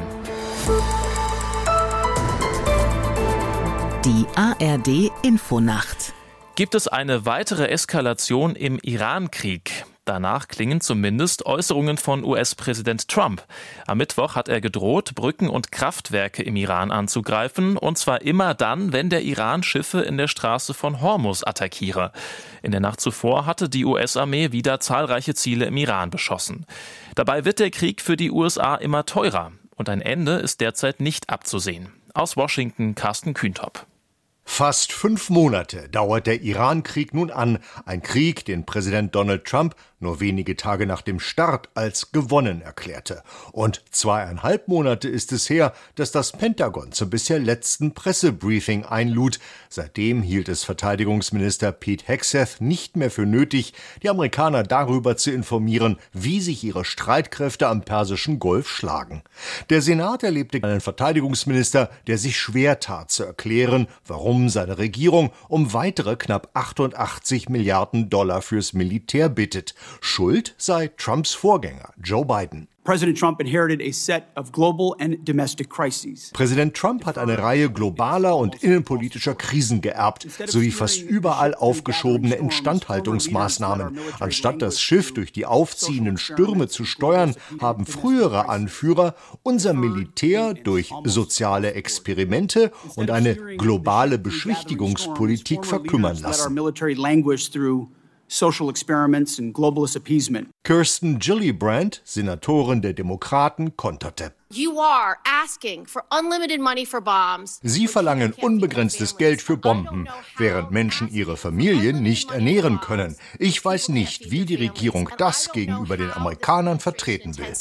S9: Die A R D-Infonacht.
S6: Gibt es eine weitere Eskalation im Iran-Krieg? Danach klingen zumindest Äußerungen von U S-Präsident Trump. Am Mittwoch hat er gedroht, Brücken und Kraftwerke im Iran anzugreifen, und zwar immer dann, wenn der Iran Schiffe in der Straße von Hormuz attackiere. In der Nacht zuvor hatte die U S-Armee wieder zahlreiche Ziele im Iran beschossen. Dabei wird der Krieg für die U S A immer teurer und ein Ende ist derzeit nicht abzusehen. Aus Washington Carsten Kühntop.
S16: Fast fünf Monate dauert der Iran-Krieg nun an. Ein Krieg, den Präsident Donald Trump nur wenige Tage nach dem Start als gewonnen erklärte. Und zweieinhalb Monate ist es her, dass das Pentagon zum bisher letzten Pressebriefing einlud. Seitdem hielt es Verteidigungsminister Pete Hegseth nicht mehr für nötig, die Amerikaner darüber zu informieren, wie sich ihre Streitkräfte am Persischen Golf schlagen. Der Senat erlebte einen Verteidigungsminister, der sich schwer tat zu erklären, warum seine Regierung um weitere knapp achtundachtzig Milliarden Dollar fürs Militär bittet. Schuld sei Trumps Vorgänger Joe Biden.
S17: President Trump inherited a set of global and domestic crises.
S16: Präsident Trump hat eine Reihe globaler und innenpolitischer Krisen geerbt, sowie fast überall aufgeschobene Instandhaltungsmaßnahmen. Anstatt das Schiff durch die aufziehenden Stürme zu steuern, haben frühere Anführer unser Militär durch soziale Experimente und eine globale Beschwichtigungspolitik verkümmern lassen.
S17: Social experiments and globalist appeasement.
S16: Kirsten Gillibrand, Senatorin der Demokraten, konterte. Sie verlangen unbegrenztes Geld für Bomben, während Menschen ihre Familien nicht ernähren können. Ich weiß nicht, wie die Regierung das gegenüber den Amerikanern vertreten will.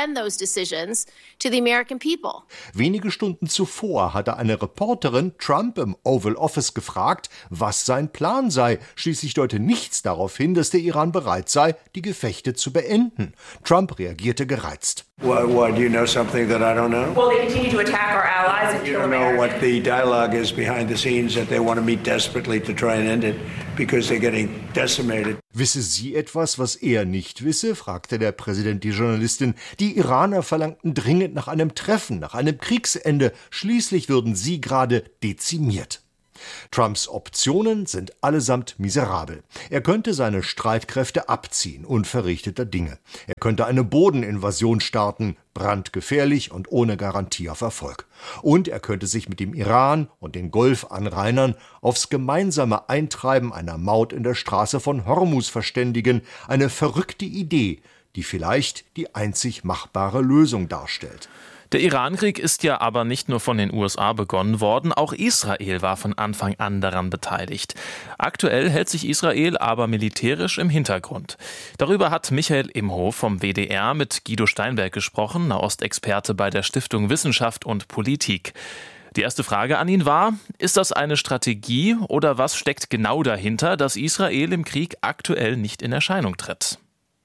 S16: Wenige Stunden zuvor hatte eine Reporterin Trump im Oval Office gefragt, was sein Plan sei. Schließlich deute nichts darauf hin, dass der Iran bereit sei, die Gefechte zu beenden. Trump reagierte gereizt.
S18: Why, why, do you know something that I don't know?
S19: Well, they continue to attack our allies and
S18: You
S19: kill
S18: don't know
S19: Americans.
S18: what the dialogue is behind the scenes, that they want to meet desperately to try and end it because they're getting decimated.
S16: Wisse sie etwas, was er nicht wisse? Fragte der Präsident die Journalistin. Die Iraner verlangten dringend nach einem Treffen, nach einem Kriegsende. Schließlich würden sie gerade dezimiert. Trumps Optionen sind allesamt miserabel. Er könnte seine Streitkräfte abziehen, unverrichteter Dinge. Er könnte eine Bodeninvasion starten, brandgefährlich und ohne Garantie auf Erfolg. Und er könnte sich mit dem Iran und den Golfanrainern aufs gemeinsame Eintreiben einer Maut in der Straße von Hormuz verständigen, eine verrückte Idee, die vielleicht die einzig machbare Lösung darstellt.
S6: Der Irankrieg ist ja aber nicht nur von den U S A begonnen worden, auch Israel war von Anfang an daran beteiligt. Aktuell hält sich Israel aber militärisch im Hintergrund. Darüber hat Michael Imhof vom W D R mit Guido Steinberg gesprochen, Nahostexperte bei der Stiftung Wissenschaft und Politik. Die erste Frage an ihn war, ist das eine Strategie oder was steckt genau dahinter, dass Israel im Krieg aktuell nicht in Erscheinung tritt?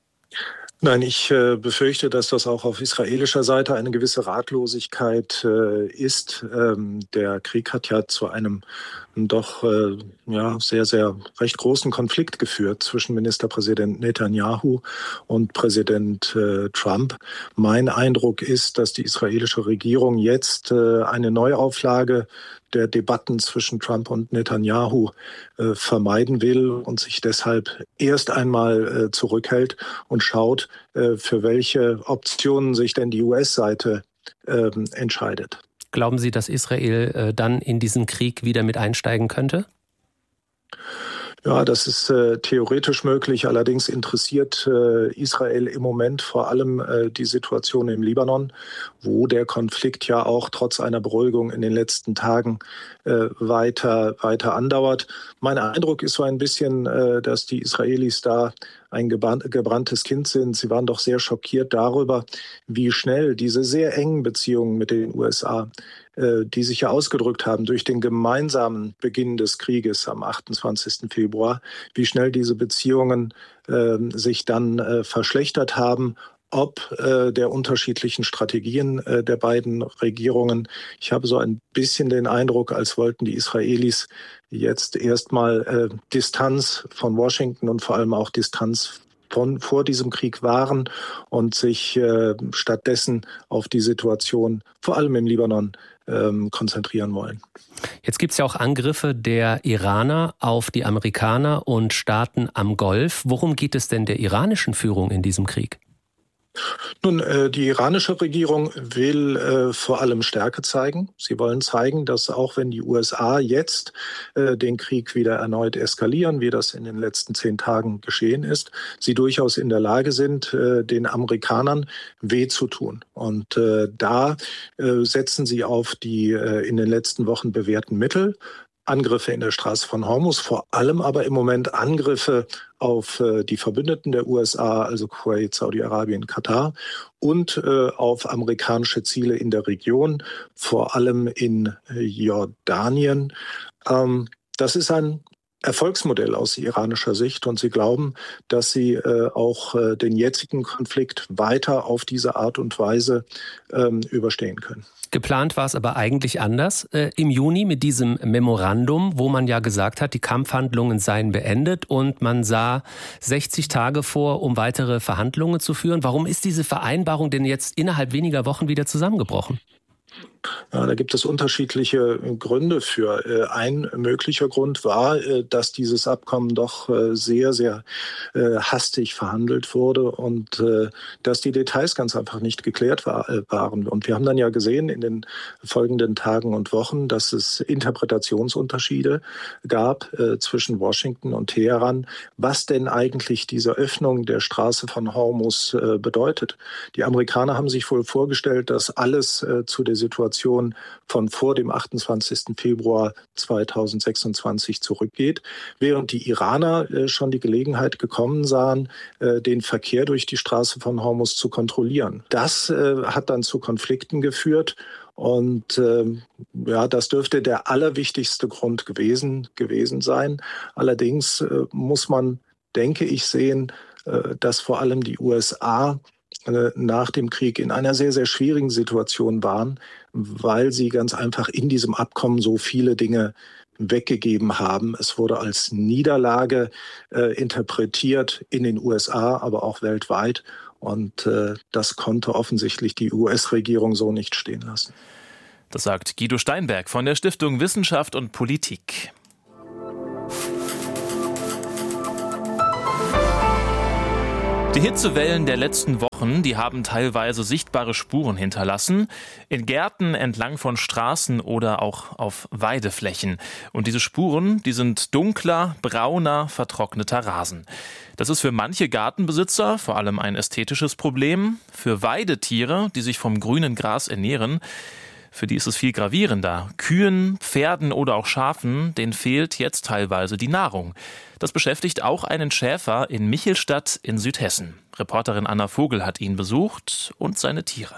S20: Nein, ich äh, befürchte, dass das auch auf israelischer Seite eine gewisse Ratlosigkeit äh, ist. Ähm, der Krieg hat ja zu einem doch äh, ja, sehr, sehr recht großen Konflikt geführt zwischen Ministerpräsident Netanyahu und Präsident äh, Trump. Mein Eindruck ist, dass die israelische Regierung jetzt äh, eine Neuauflage der Debatten zwischen Trump und Netanyahu äh, vermeiden will und sich deshalb erst einmal äh, zurückhält und schaut, äh, für welche Optionen sich denn die U S-Seite äh, entscheidet.
S21: Glauben Sie, dass Israel äh, dann in diesen Krieg wieder mit einsteigen könnte?
S20: Ja, das ist äh, theoretisch möglich. Allerdings interessiert äh, Israel im Moment vor allem äh, die Situation im Libanon, wo der Konflikt ja auch trotz einer Beruhigung in den letzten Tagen äh, weiter, weiter andauert. Mein Eindruck ist so ein bisschen, äh, dass die Israelis da ein gebranntes Kind sind. Sie waren doch sehr schockiert darüber, wie schnell diese sehr engen Beziehungen mit den U S A, äh, die sich ja ausgedrückt haben durch den gemeinsamen Beginn des Krieges am achtundzwanzigsten Februar, wie schnell diese Beziehungen äh, sich dann äh, verschlechtert haben, ob äh, der unterschiedlichen Strategien äh, der beiden Regierungen. Ich habe so ein bisschen den Eindruck, als wollten die Israelis jetzt erstmal äh, Distanz von Washington und vor allem auch Distanz von vor diesem Krieg wahren und sich äh, stattdessen auf die Situation, vor allem im Libanon, ähm, konzentrieren wollen.
S21: Jetzt gibt es ja auch Angriffe der Iraner auf die Amerikaner und Staaten am Golf. Worum geht es denn der iranischen Führung in diesem Krieg?
S20: Nun, äh, die iranische Regierung will äh, vor allem Stärke zeigen. Sie wollen zeigen, dass auch wenn die U S A jetzt äh, den Krieg wieder erneut eskalieren, wie das in den letzten zehn Tagen geschehen ist, sie durchaus in der Lage sind, äh, den Amerikanern weh zu tun. Und äh, da äh, setzen sie auf die äh, in den letzten Wochen bewährten Mittel. Angriffe in der Straße von Hormuz, vor allem aber im Moment Angriffe auf äh, die Verbündeten der U S A, also Kuwait, Saudi-Arabien, Katar und äh, auf amerikanische Ziele in der Region, vor allem in äh, Jordanien. Ähm, das ist ein Erfolgsmodell aus iranischer Sicht und sie glauben, dass sie äh, auch äh, den jetzigen Konflikt weiter auf diese Art und Weise ähm, überstehen können.
S21: Geplant war es aber eigentlich anders äh, im Juni mit diesem Memorandum, wo man ja gesagt hat, die Kampfhandlungen seien beendet und man sah sechzig Tage vor, um weitere Verhandlungen zu führen. Warum ist diese Vereinbarung denn jetzt innerhalb weniger Wochen wieder zusammengebrochen?
S20: Ja, da gibt es unterschiedliche Gründe für. Ein möglicher Grund war, dass dieses Abkommen doch sehr, sehr hastig verhandelt wurde und dass die Details ganz einfach nicht geklärt waren. Und wir haben dann ja gesehen in den folgenden Tagen und Wochen, dass es Interpretationsunterschiede gab zwischen Washington und Teheran, was denn eigentlich diese Öffnung der Straße von Hormuz bedeutet. Die Amerikaner haben sich wohl vorgestellt, dass alles zu der Situation von vor dem achtundzwanzigsten Februar zweitausendsechsundzwanzig zurückgeht, während die Iraner äh, schon die Gelegenheit gekommen sahen, äh, den Verkehr durch die Straße von Hormuz zu kontrollieren. Das äh, hat dann zu Konflikten geführt und äh, ja, das dürfte der allerwichtigste Grund gewesen, gewesen sein. Allerdings äh, muss man, denke ich, sehen, äh, dass vor allem die U S A nach dem Krieg in einer sehr, sehr schwierigen Situation waren, weil sie ganz einfach in diesem Abkommen so viele Dinge weggegeben haben. Es wurde als Niederlage äh, interpretiert in den U S A, aber auch weltweit. Und äh, das konnte offensichtlich die U S-Regierung so nicht stehen lassen.
S6: Das sagt Guido Steinberg von der Stiftung Wissenschaft und Politik. Die Hitzewellen der letzten Wochen, die haben teilweise sichtbare Spuren hinterlassen, in Gärten, entlang von Straßen oder auch auf Weideflächen. Und diese Spuren, die sind dunkler, brauner, vertrockneter Rasen. Das ist für manche Gartenbesitzer vor allem ein ästhetisches Problem. Für Weidetiere, die sich vom grünen Gras ernähren, für die ist es viel gravierender. Kühen, Pferden oder auch Schafen, denen fehlt jetzt teilweise die Nahrung. Das beschäftigt auch einen Schäfer in Michelstadt in Südhessen. Reporterin Anna Vogel hat ihn besucht und seine Tiere.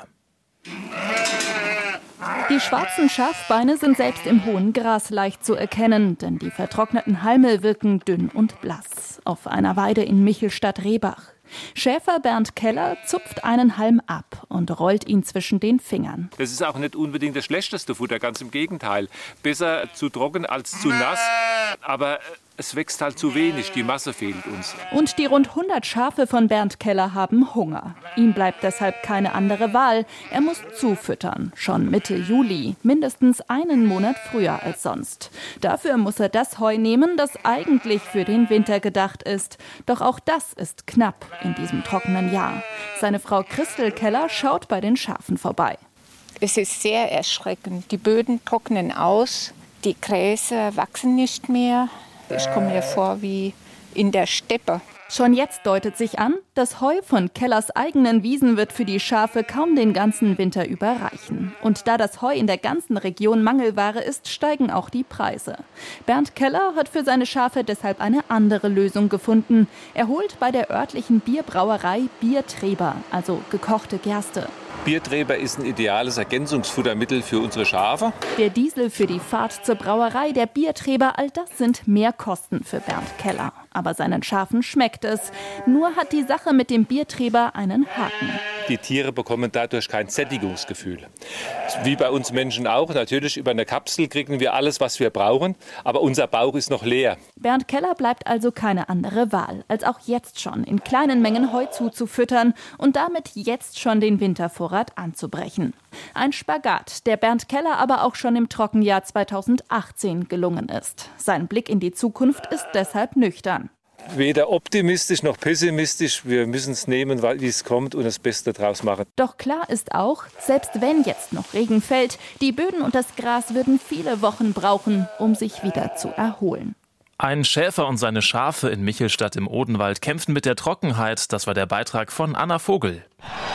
S4: Die schwarzen Schafbeine sind selbst im hohen Gras leicht zu erkennen, denn die vertrockneten Halme wirken dünn und blass. Auf einer Weide in Michelstadt-Rehbach. Schäfer Bernd Keller zupft einen Halm ab und rollt ihn zwischen den Fingern.
S22: Das ist auch nicht unbedingt das schlechteste Futter, ganz im Gegenteil. Besser zu trocken als zu nass, aber es wächst halt zu wenig, die Masse fehlt uns.
S4: Und die rund hundert Schafe von Bernd Keller haben Hunger. Ihm bleibt deshalb keine andere Wahl. Er muss zufüttern, schon Mitte Juli, mindestens einen Monat früher als sonst. Dafür muss er das Heu nehmen, das eigentlich für den Winter gedacht ist. Doch auch das ist knapp in diesem trockenen Jahr. Seine Frau Christel Keller schaut bei den Schafen vorbei.
S23: Es ist sehr erschreckend. Die Böden trocknen aus, die Gräser wachsen nicht mehr. Ich komme mir vor wie in der Steppe.
S4: Schon jetzt deutet sich an, das Heu von Kellers eigenen Wiesen wird für die Schafe kaum den ganzen Winter über reichen. Und da das Heu in der ganzen Region Mangelware ist, steigen auch die Preise. Bernd Keller hat für seine Schafe deshalb eine andere Lösung gefunden. Er holt bei der örtlichen Bierbrauerei Biertreber, also gekochte Gerste.
S22: Biertreber ist ein ideales Ergänzungsfuttermittel für unsere Schafe.
S4: Der Diesel für die Fahrt zur Brauerei, der Biertreber, all das sind Mehrkosten für Bernd Keller. Aber seinen Schafen schmeckt es. Nur hat die Sache mit dem Biertreber einen Haken.
S22: Die Tiere bekommen dadurch kein Sättigungsgefühl. Wie bei uns Menschen auch. Natürlich über eine Kapsel kriegen wir alles, was wir brauchen. Aber unser Bauch ist noch leer.
S4: Bernd Keller bleibt also keine andere Wahl, als auch jetzt schon in kleinen Mengen Heu zuzufüttern und damit jetzt schon den Wintervorrat anzubrechen. Ein Spagat, der Bernd Keller aber auch schon im Trockenjahr zweitausendachtzehn gelungen ist. Sein Blick in die Zukunft ist deshalb nüchtern.
S22: Weder optimistisch noch pessimistisch. Wir müssen es nehmen, wie es kommt und das Beste draus machen.
S4: Doch klar ist auch, selbst wenn jetzt noch Regen fällt, die Böden und das Gras würden viele Wochen brauchen, um sich wieder zu erholen.
S6: Ein Schäfer und seine Schafe in Michelstadt im Odenwald kämpfen mit der Trockenheit. Das war der Beitrag von Anna Vogel.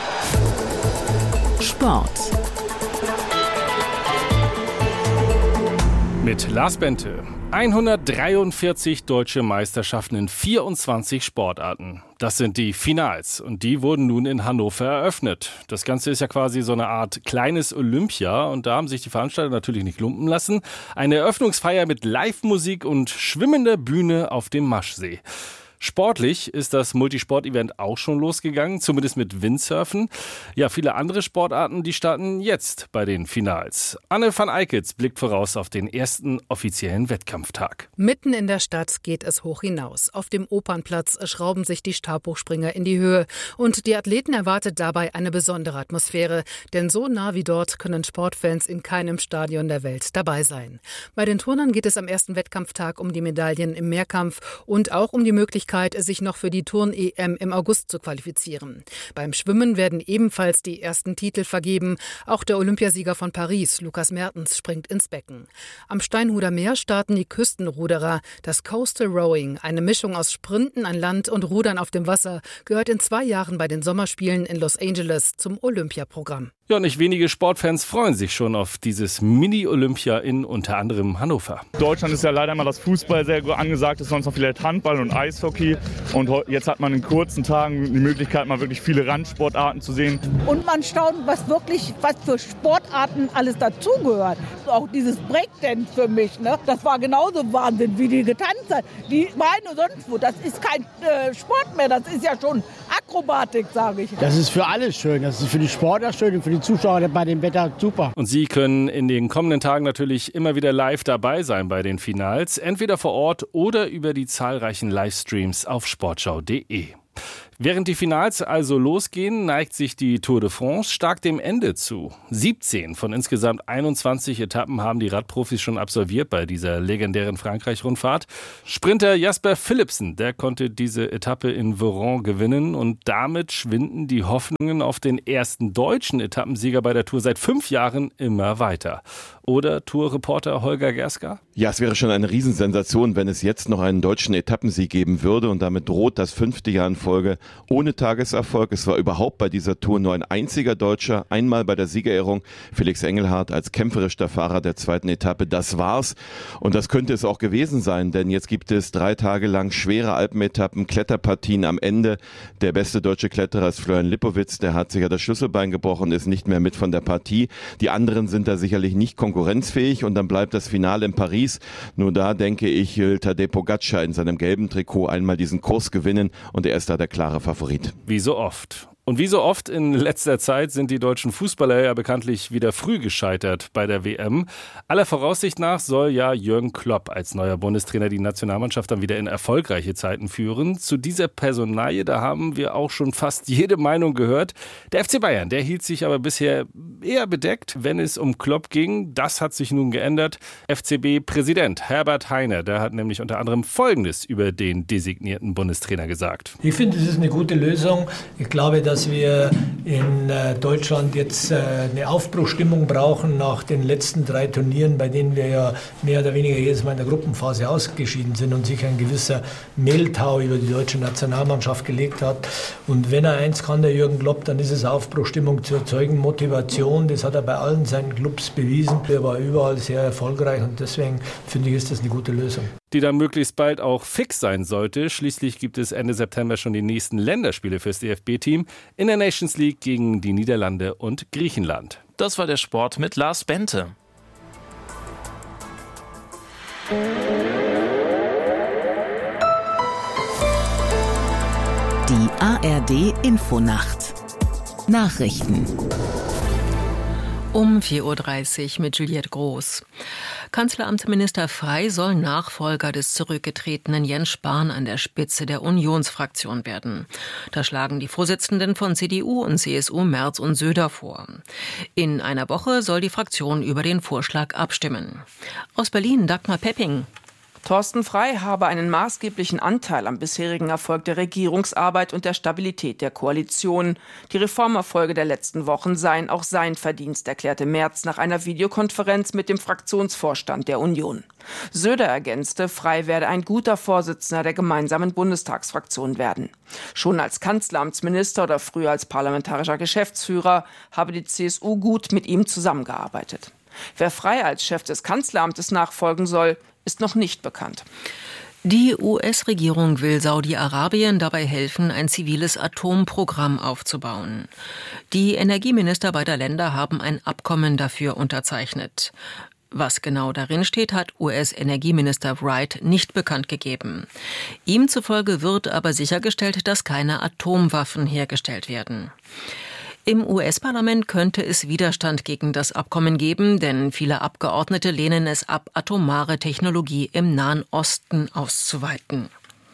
S9: Sport.
S24: Mit Lars Bente. hundertdreiundvierzig deutsche Meisterschaften in vierundzwanzig Sportarten. Das sind die Finals und die wurden nun in Hannover eröffnet. Das Ganze ist ja quasi so eine Art kleines Olympia und da haben sich die Veranstalter natürlich nicht lumpen lassen. Eine Eröffnungsfeier mit Live-Musik und schwimmender Bühne auf dem Maschsee. Sportlich ist das Multisport-Event auch schon losgegangen, zumindest mit Windsurfen. Ja, viele andere Sportarten, die starten jetzt bei den Finals. Anne van Eikitz blickt voraus auf den ersten offiziellen Wettkampftag.
S1: Mitten in der Stadt geht es hoch hinaus. Auf dem Opernplatz schrauben sich die Stabhochspringer in die Höhe. Und die Athleten erwartet dabei eine besondere Atmosphäre. Denn so nah wie dort können Sportfans in keinem Stadion der Welt dabei sein. Bei den Turnern geht es am ersten Wettkampftag um die Medaillen im Mehrkampf und auch um die Möglichkeit, sich noch für die Turn-E M im August zu qualifizieren. Beim Schwimmen werden ebenfalls die ersten Titel vergeben. Auch der Olympiasieger von Paris, Lukas Mertens, springt ins Becken. Am Steinhuder Meer starten die Küstenruderer. Das Coastal Rowing, eine Mischung aus Sprinten an Land und Rudern auf dem Wasser, gehört in zwei Jahren bei den Sommerspielen in Los Angeles zum Olympiaprogramm.
S24: Ja, nicht wenige Sportfans freuen sich schon auf dieses Mini-Olympia in unter anderem Hannover.
S2: Deutschland ist ja leider immer das Fußball sehr angesagt, ist sonst noch vielleicht Handball und Eishockey. Und jetzt hat man in kurzen Tagen die Möglichkeit, mal wirklich viele Randsportarten zu sehen.
S3: Und man staunt, was wirklich, was für Sportarten alles dazugehört. Auch dieses Breakdance für mich, ne? Das war genauso Wahnsinn, wie die getanzt hat. Die Beine sonst wo, das ist kein äh, Sport mehr, das ist ja schon Akrobatik, sage ich.
S5: Das ist für alles schön, das ist für die Sportler schön und für die Zuschauer bei dem Wetter super.
S24: Und Sie können in den kommenden Tagen natürlich immer wieder live dabei sein bei den Finals, entweder vor Ort oder über die zahlreichen Livestreams auf sportschau punkt de. Während die Finals also losgehen, neigt sich die Tour de France stark dem Ende zu. siebzehn von insgesamt einundzwanzig Etappen haben die Radprofis schon absolviert bei dieser legendären Frankreich-Rundfahrt. Sprinter Jasper Philipsen, der konnte diese Etappe in Voiron gewinnen und damit schwinden die Hoffnungen auf den ersten deutschen Etappensieger bei der Tour seit fünf Jahren immer weiter. Oder Tourreporter Holger Gerska?
S25: Ja, es wäre schon eine Riesensensation, wenn es jetzt noch einen deutschen Etappensieg geben würde und damit droht das fünfte Jahr in Folge ohne Tageserfolg. Es war überhaupt bei dieser Tour nur ein einziger Deutscher, einmal bei der Siegerehrung, Felix Engelhardt als kämpferischer Fahrer der zweiten Etappe. Das war's und das könnte es auch gewesen sein, denn jetzt gibt es drei Tage lang schwere Alpenetappen, Kletterpartien am Ende. Der beste deutsche Kletterer ist Florian Lippowitz, der hat sich ja das Schlüsselbein gebrochen, ist nicht mehr mit von der Partie. Die anderen sind da sicherlich nicht konkurrenzfähig und dann bleibt das Finale in Paris. Nur da denke ich, will Tadej Pogačar in seinem gelben Trikot einmal diesen Kurs gewinnen und er ist da der klare Favorit.
S24: Wie so oft. Und wie so oft in letzter Zeit sind die deutschen Fußballer ja bekanntlich wieder früh gescheitert bei der W M. Aller Voraussicht nach soll ja Jürgen Klopp als neuer Bundestrainer die Nationalmannschaft dann wieder in erfolgreiche Zeiten führen. Zu dieser Personalie, da haben wir auch schon fast jede Meinung gehört. Der F C Bayern, der hielt sich aber bisher eher bedeckt, wenn es um Klopp ging. Das hat sich nun geändert. F C B-Präsident Herbert Hainer, der hat nämlich unter anderem Folgendes über den designierten Bundestrainer gesagt.
S26: Ich finde, es ist eine gute Lösung. Ich glaube, dass dass wir in Deutschland jetzt eine Aufbruchstimmung brauchen nach den letzten drei Turnieren, bei denen wir ja mehr oder weniger jedes Mal in der Gruppenphase ausgeschieden sind und sich ein gewisser Mehltau über die deutsche Nationalmannschaft gelegt hat. Und wenn er eins kann, der Jürgen Klopp, dann ist es Aufbruchstimmung zu erzeugen, Motivation. Das hat er bei allen seinen Clubs bewiesen. Er war überall sehr erfolgreich und deswegen finde ich, ist das eine gute Lösung.
S24: Die dann möglichst bald auch fix sein sollte. Schließlich gibt es Ende September schon die nächsten Länderspiele fürs D F B-Team in der Nations League gegen die Niederlande und Griechenland.
S6: Das war der Sport mit Lars Bente.
S9: Die A R D-Infonacht. Nachrichten.
S10: Um vier Uhr dreißig mit Juliette Groß. Kanzleramtsminister Frey soll Nachfolger des zurückgetretenen Jens Spahn an der Spitze der Unionsfraktion werden. Da schlagen die Vorsitzenden von C D U und C S U Merz und Söder vor. In einer Woche soll die Fraktion über den Vorschlag abstimmen. Aus Berlin Dagmar Pepping.
S27: Thorsten Frey habe einen maßgeblichen Anteil am bisherigen Erfolg der Regierungsarbeit und der Stabilität der Koalition. Die Reformerfolge der letzten Wochen seien auch sein Verdienst, erklärte Merz nach einer Videokonferenz mit dem Fraktionsvorstand der Union. Söder ergänzte, Frey werde ein guter Vorsitzender der gemeinsamen Bundestagsfraktion werden. Schon als Kanzleramtsminister oder früher als parlamentarischer Geschäftsführer habe die C S U gut mit ihm zusammengearbeitet. Wer Frey als Chef des Kanzleramtes nachfolgen soll, ist noch nicht bekannt.
S10: Die U S-Regierung will Saudi-Arabien dabei helfen, ein ziviles Atomprogramm aufzubauen. Die Energieminister beider Länder haben ein Abkommen dafür unterzeichnet. Was genau darin steht, hat U S-Energieminister Wright nicht bekannt gegeben. Ihm zufolge wird aber sichergestellt, dass keine Atomwaffen hergestellt werden. Im U S-Parlament könnte es Widerstand gegen das Abkommen geben, denn viele Abgeordnete lehnen es ab, atomare Technologie im Nahen Osten auszuweiten.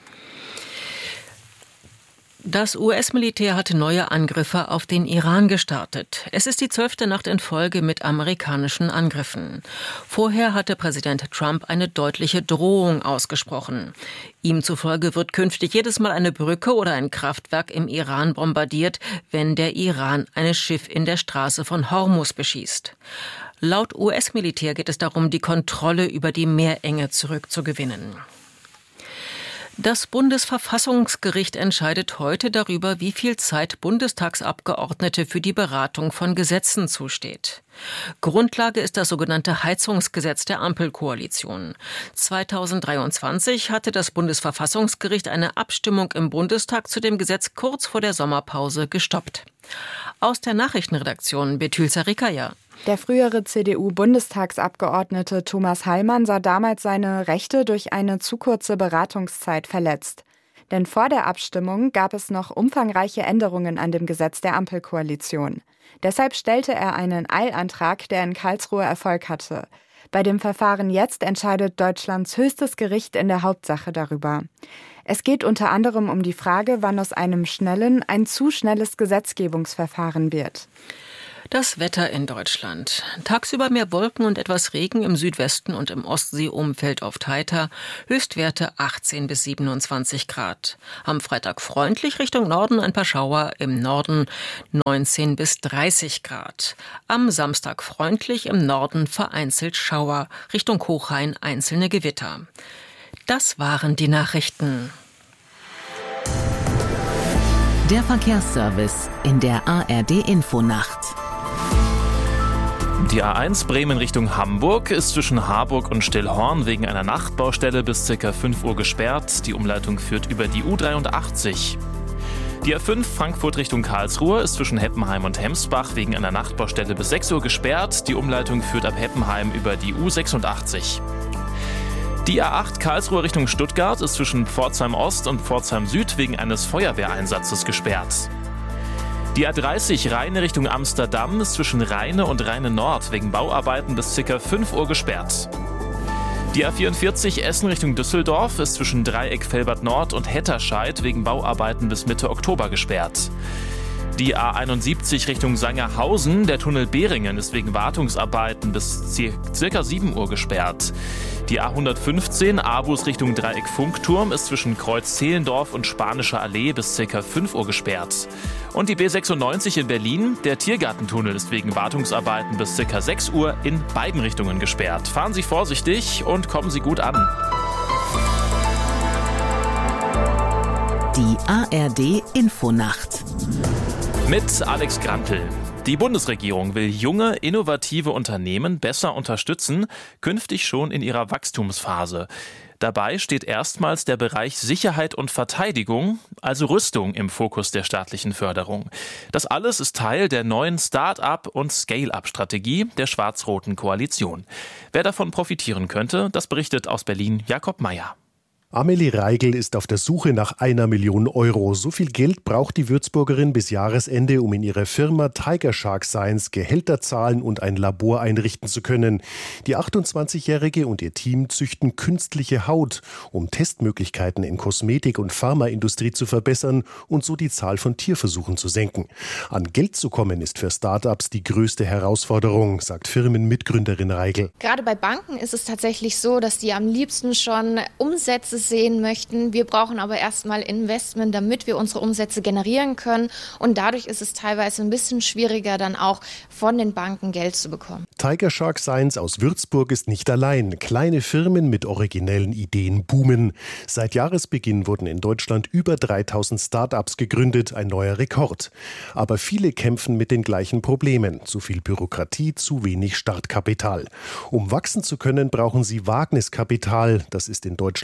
S10: Das U S-Militär hatte neue Angriffe auf den Iran gestartet. Es ist die zwölfte Nacht in Folge mit amerikanischen Angriffen. Vorher hatte Präsident Trump eine deutliche Drohung ausgesprochen. Ihm zufolge wird künftig jedes Mal eine Brücke oder ein Kraftwerk im Iran bombardiert, wenn der Iran ein Schiff in der Straße von Hormuz beschießt. Laut U S-Militär geht es darum, die Kontrolle über die Meerenge zurückzugewinnen. Das Bundesverfassungsgericht entscheidet heute darüber, wie viel Zeit Bundestagsabgeordnete für die Beratung von Gesetzen zusteht. Grundlage ist das sogenannte Heizungsgesetz der Ampelkoalition. zweitausenddreiundzwanzig hatte das Bundesverfassungsgericht eine Abstimmung im Bundestag zu dem Gesetz kurz vor der Sommerpause gestoppt. Aus der Nachrichtenredaktion Betül Sarikaya.
S7: Der frühere C D U-Bundestagsabgeordnete Thomas Heilmann sah damals seine Rechte durch eine zu kurze Beratungszeit verletzt. Denn vor der Abstimmung gab es noch umfangreiche Änderungen an dem Gesetz der Ampelkoalition. Deshalb stellte er einen Eilantrag, der in Karlsruhe Erfolg hatte. Bei dem Verfahren jetzt entscheidet Deutschlands höchstes Gericht in der Hauptsache darüber. Es geht unter anderem um die Frage, wann aus einem schnellen ein zu schnelles Gesetzgebungsverfahren wird.
S10: Das Wetter in Deutschland. Tagsüber mehr Wolken und etwas Regen im Südwesten und im Ostseeumfeld oft heiter. Höchstwerte achtzehn bis siebenundzwanzig Grad. Am Freitag freundlich Richtung Norden ein paar Schauer, im Norden neunzehn bis dreißig Grad. Am Samstag freundlich, im Norden vereinzelt Schauer, Richtung Hochrhein einzelne Gewitter. Das waren die Nachrichten.
S9: Der Verkehrsservice in der A R D-Infonacht.
S6: Die A eins Bremen Richtung Hamburg ist zwischen Harburg und Stillhorn wegen einer Nachtbaustelle bis ca. fünf Uhr gesperrt. Die Umleitung führt über die U dreiundachtzig. Die A fünf Frankfurt Richtung Karlsruhe ist zwischen Heppenheim und Hemsbach wegen einer Nachtbaustelle bis sechs Uhr gesperrt. Die Umleitung führt ab Heppenheim über die U sechsundachtzig. Die A acht Karlsruhe Richtung Stuttgart ist zwischen Pforzheim Ost und Pforzheim Süd wegen eines Feuerwehreinsatzes gesperrt. Die A dreißig Rheine Richtung Amsterdam ist zwischen Rheine und Rheine Nord wegen Bauarbeiten bis ca. fünf Uhr gesperrt. Die A vierundvierzig Essen Richtung Düsseldorf ist zwischen Dreieck Velbert Nord und Hetterscheid wegen Bauarbeiten bis Mitte Oktober gesperrt. Die A einundsiebzig Richtung Sangerhausen, der Tunnel Beringen, ist wegen Wartungsarbeiten bis ca. sieben Uhr gesperrt. Die A hundertfünfzehn Aarhus Richtung Dreieck Funkturm ist zwischen Kreuz Zehlendorf und Spanischer Allee bis ca. fünf Uhr gesperrt. Und die B sechsundneunzig in Berlin, der Tiergartentunnel, ist wegen Wartungsarbeiten bis ca. sechs Uhr in beiden Richtungen gesperrt. Fahren Sie vorsichtig und kommen Sie gut an.
S9: Die A R D-Infonacht.
S6: Mit Alex Grantel. Die Bundesregierung will junge, innovative Unternehmen besser unterstützen, künftig schon in ihrer Wachstumsphase. Dabei steht erstmals der Bereich Sicherheit und Verteidigung, also Rüstung, im Fokus der staatlichen Förderung. Das alles ist Teil der neuen Start-up- und Scale-up-Strategie der schwarz-roten Koalition. Wer davon profitieren könnte, das berichtet aus Berlin Jakob Meyer.
S8: Amelie Reigl ist auf der Suche nach einer Million Euro. So viel Geld braucht die Würzburgerin bis Jahresende, um in ihrer Firma Tiger Shark Science Gehälter zahlen und ein Labor einrichten zu können. Die achtundzwanzigjährige und ihr Team züchten künstliche Haut, um Testmöglichkeiten in Kosmetik- und Pharmaindustrie zu verbessern und so die Zahl von Tierversuchen zu senken. An Geld zu kommen ist für Start-ups die größte Herausforderung, sagt Firmenmitgründerin Reigl.
S11: Gerade bei Banken ist es tatsächlich so, dass die am liebsten schon Umsätze sehen möchten. Wir brauchen aber erstmal Investment, damit wir unsere Umsätze generieren können. Und dadurch ist es teilweise ein bisschen schwieriger, dann auch von den Banken Geld zu bekommen.
S8: Tiger Shark Science aus Würzburg ist nicht allein. Kleine Firmen mit originellen Ideen boomen. Seit Jahresbeginn wurden in Deutschland über dreitausend Start-ups gegründet, ein neuer Rekord. Aber viele kämpfen mit den gleichen Problemen. Zu viel Bürokratie, zu wenig Startkapital. Um wachsen zu können, brauchen sie Wagniskapital. Das ist in Deutschland rar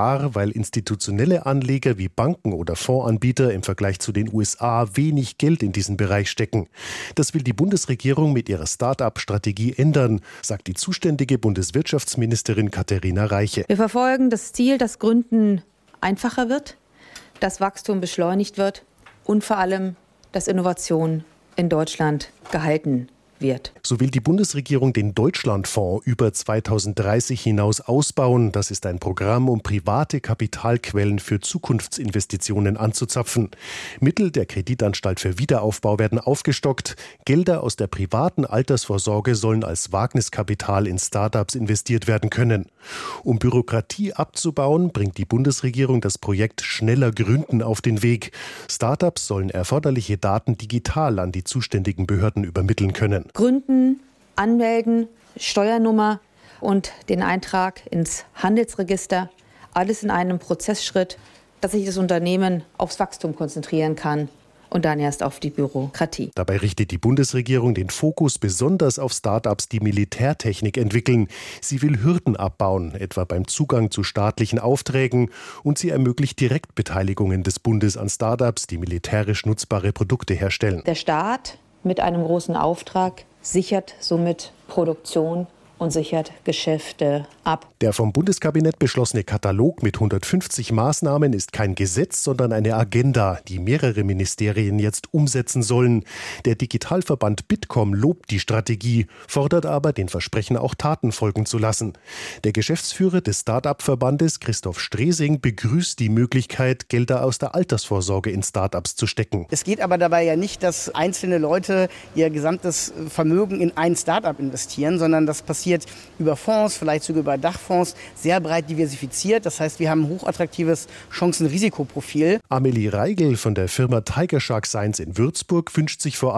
S8: Gefahr, weil institutionelle Anleger wie Banken oder Fondsanbieter im Vergleich zu den U S A wenig Geld in diesen Bereich stecken. Das will die Bundesregierung mit ihrer Start-up-Strategie ändern, sagt die zuständige Bundeswirtschaftsministerin Katharina Reiche.
S12: Wir verfolgen das Ziel, dass Gründen einfacher wird, dass Wachstum beschleunigt wird und vor allem, dass Innovation in Deutschland gehalten wird.
S8: So will die Bundesregierung den Deutschlandfonds über zweitausenddreißig hinaus ausbauen. Das ist ein Programm, um private Kapitalquellen für Zukunftsinvestitionen anzuzapfen. Mittel der Kreditanstalt für Wiederaufbau werden aufgestockt. Gelder aus der privaten Altersvorsorge sollen als Wagniskapital in Start-ups investiert werden können. Um Bürokratie abzubauen, bringt die Bundesregierung das Projekt Schneller Gründen auf den Weg. Start-ups sollen erforderliche Daten digital an die zuständigen Behörden übermitteln können.
S12: Gründen, anmelden, Steuernummer und den Eintrag ins Handelsregister. Alles in einem Prozessschritt, dass sich das Unternehmen aufs Wachstum konzentrieren kann und dann erst auf die Bürokratie.
S8: Dabei richtet die Bundesregierung den Fokus besonders auf Start-ups, die Militärtechnik entwickeln. Sie will Hürden abbauen, etwa beim Zugang zu staatlichen Aufträgen, und sie ermöglicht Direktbeteiligungen des Bundes an Start-ups, die militärisch nutzbare Produkte herstellen.
S12: Der Staat mit einem großen Auftrag sichert somit Produktion und sichert Geschäfte ab.
S8: Der vom Bundeskabinett beschlossene Katalog mit hundertfünfzig Maßnahmen ist kein Gesetz, sondern eine Agenda, die mehrere Ministerien jetzt umsetzen sollen. Der Digitalverband Bitkom lobt die Strategie, fordert aber, den Versprechen auch Taten folgen zu lassen. Der Geschäftsführer des Start-up-Verbandes, Christoph Stresing, begrüßt die Möglichkeit, Gelder aus der Altersvorsorge in Start-ups zu stecken.
S13: Es geht aber dabei ja nicht, dass einzelne Leute ihr gesamtes Vermögen in ein Start-up investieren, sondern das passiert über Fonds, vielleicht sogar über Dachfonds, sehr breit diversifiziert. Das heißt, wir haben ein hochattraktives Chancen-Risikoprofil.
S8: Amelie Reigel von der Firma Tiger Shark Science in Würzburg wünscht sich vor